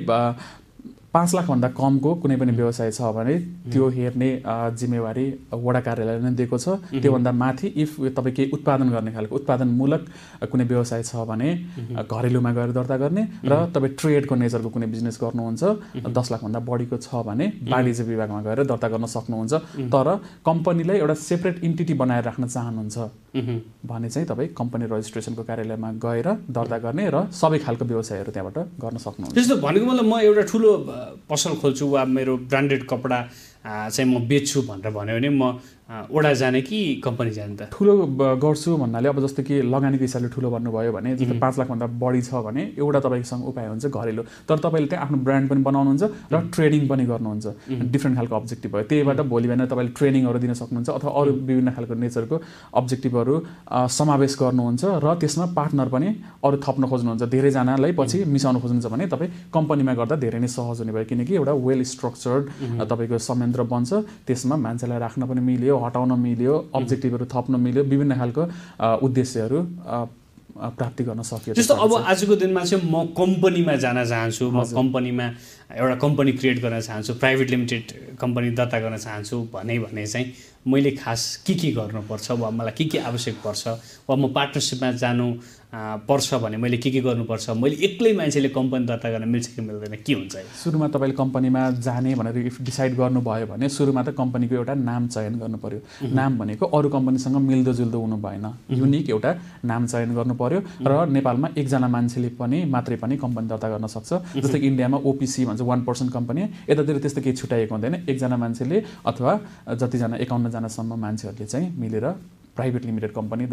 Speaker 4: पाँच लाखभन्दा कमको कुनै पनि व्यवसाय छ भने त्यो हेर्ने जिम्मेवारी वडा कार्यालयले नै दिएको छ। त्योभन्दा माथि इफ तपाईँ केही उत्पादन गर्ने खालको उत्पादनमूलक कुनै व्यवसाय छ भने घरेलुमा गएर दर्ता गर्ने र तपाईँ ट्रेडको नेचरको कुनै बिजनेस गर्नुहुन्छ दस लाखभन्दा बढीको छ भने वाणिज्य विभागमा गएर दर्ता गर्न सक्नुहुन्छ। तर कम्पनीलाई एउटा सेपरेट इन्टिटी बनाएर राख्न चाहनुहुन्छ भने चाहिँ तपाईँ कम्पनी रजिस्ट्रेसनको कार्यालयमा गएर दर्ता गर्ने र सबै खालको व्यवसायहरू त्यहाँबाट गर्न सक्नुहुन्छ।
Speaker 3: त्यस्तो भनेको मतलब म एउटा ठुलो पसल खोल्छु वा मेरो ब्रान्डेड कपडा चाहिँ म बेच्छु भनेर भन्यो भने म वडा जाने कि कम्पनी जाने त?
Speaker 4: ठुलो गर्छु भन्नाले अब जस्तो कि लगानीको हिसाबले ठुलो भन्नुभयो भने जस्तो पाँच लाखभन्दा बढी छ भने एउटा तपाईँसँग उपाय हुन्छ घरेलु। तर तपाईँले त्यहाँ आफ्नो ब्रान्ड पनि बनाउनुहुन्छ र ट्रेडिङ पनि गर्नुहुन्छ, डिफ्रेन्ट खालको अब्जेक्टिभ भयो। त्यहीबाट भोलि बिहान तपाईँले ट्रेनिङहरू दिन सक्नुहुन्छ अथवा अरू विभिन्न खालको नेचरको अब्जेक्टिभहरू समावेश गर्नुहुन्छ र त्यसमा पार्टनर पनि अरू थप्न खोज्नुहुन्छ, धेरैजनालाई पछि मिसाउन खोज्नुहुन्छ भने तपाईँ कम्पनीमा गर्दा धेरै नै सहज हुने भयो। किनकि एउटा वेल स्ट्रक्चर्ड तपाईँको संयन्त्र बन्छ, त्यसमा मान्छेलाई राख्न पनि मिल्यो, हटाउन मिल्यो, अब्जेक्टिभहरू थप्न मिल्यो, विभिन्न खालको उद्देश्यहरू प्राप्ति गर्न सकियो।
Speaker 3: जस्तो अब आजको दिनमा चाहिँ म कम्पनीमा जान चाहन्छु, म कम्पनीमा एउटा कम्पनी क्रिएट गर्न चाहन्छु, प्राइभेट लिमिटेड कम्पनी दर्ता गर्न चाहन्छु भने भने चाहिँ मैले खास के के गर्नुपर्छ, वा मलाई के के आवश्यक पर्छ, वा म पार्टनरसिपमा जानु पर्छ भने मैले के के गर्नुपर्छ, मैले एक्लै मान्छेले कम्पनी दर्ता गर्न मिल्छ कि मिल्दैन, के हुन्छ?
Speaker 4: सुरुमा तपाईँले कम्पनीमा जाने भनेर इफ डिसाइड गर्नुभयो भने सुरुमा त कम्पनीको एउटा नाम चयन गर्नु पर्यो। नाम भनेको अरू कम्पनीसँग मिल्दोजुल्दो हुनु भएन, युनिक एउटा नाम चयन गर्नु पर्यो। र नेपालमा एकजना मान्छेले पनि मात्रै पनि कम्पनी दर्ता गर्न सक्छ। जस्तै कि इन्डियामा ओपिसी भन्छ, वान पर्सन कम्पनी, यतातिर त्यस्तो केही छुट्याएको हुँदैन। एकजना मान्छेले अथवा जतिजना एकाउन्नजनासम्म मान्छेहरूले चाहिँ मिलेर प्राइभेट लिमिटेड कम्पनी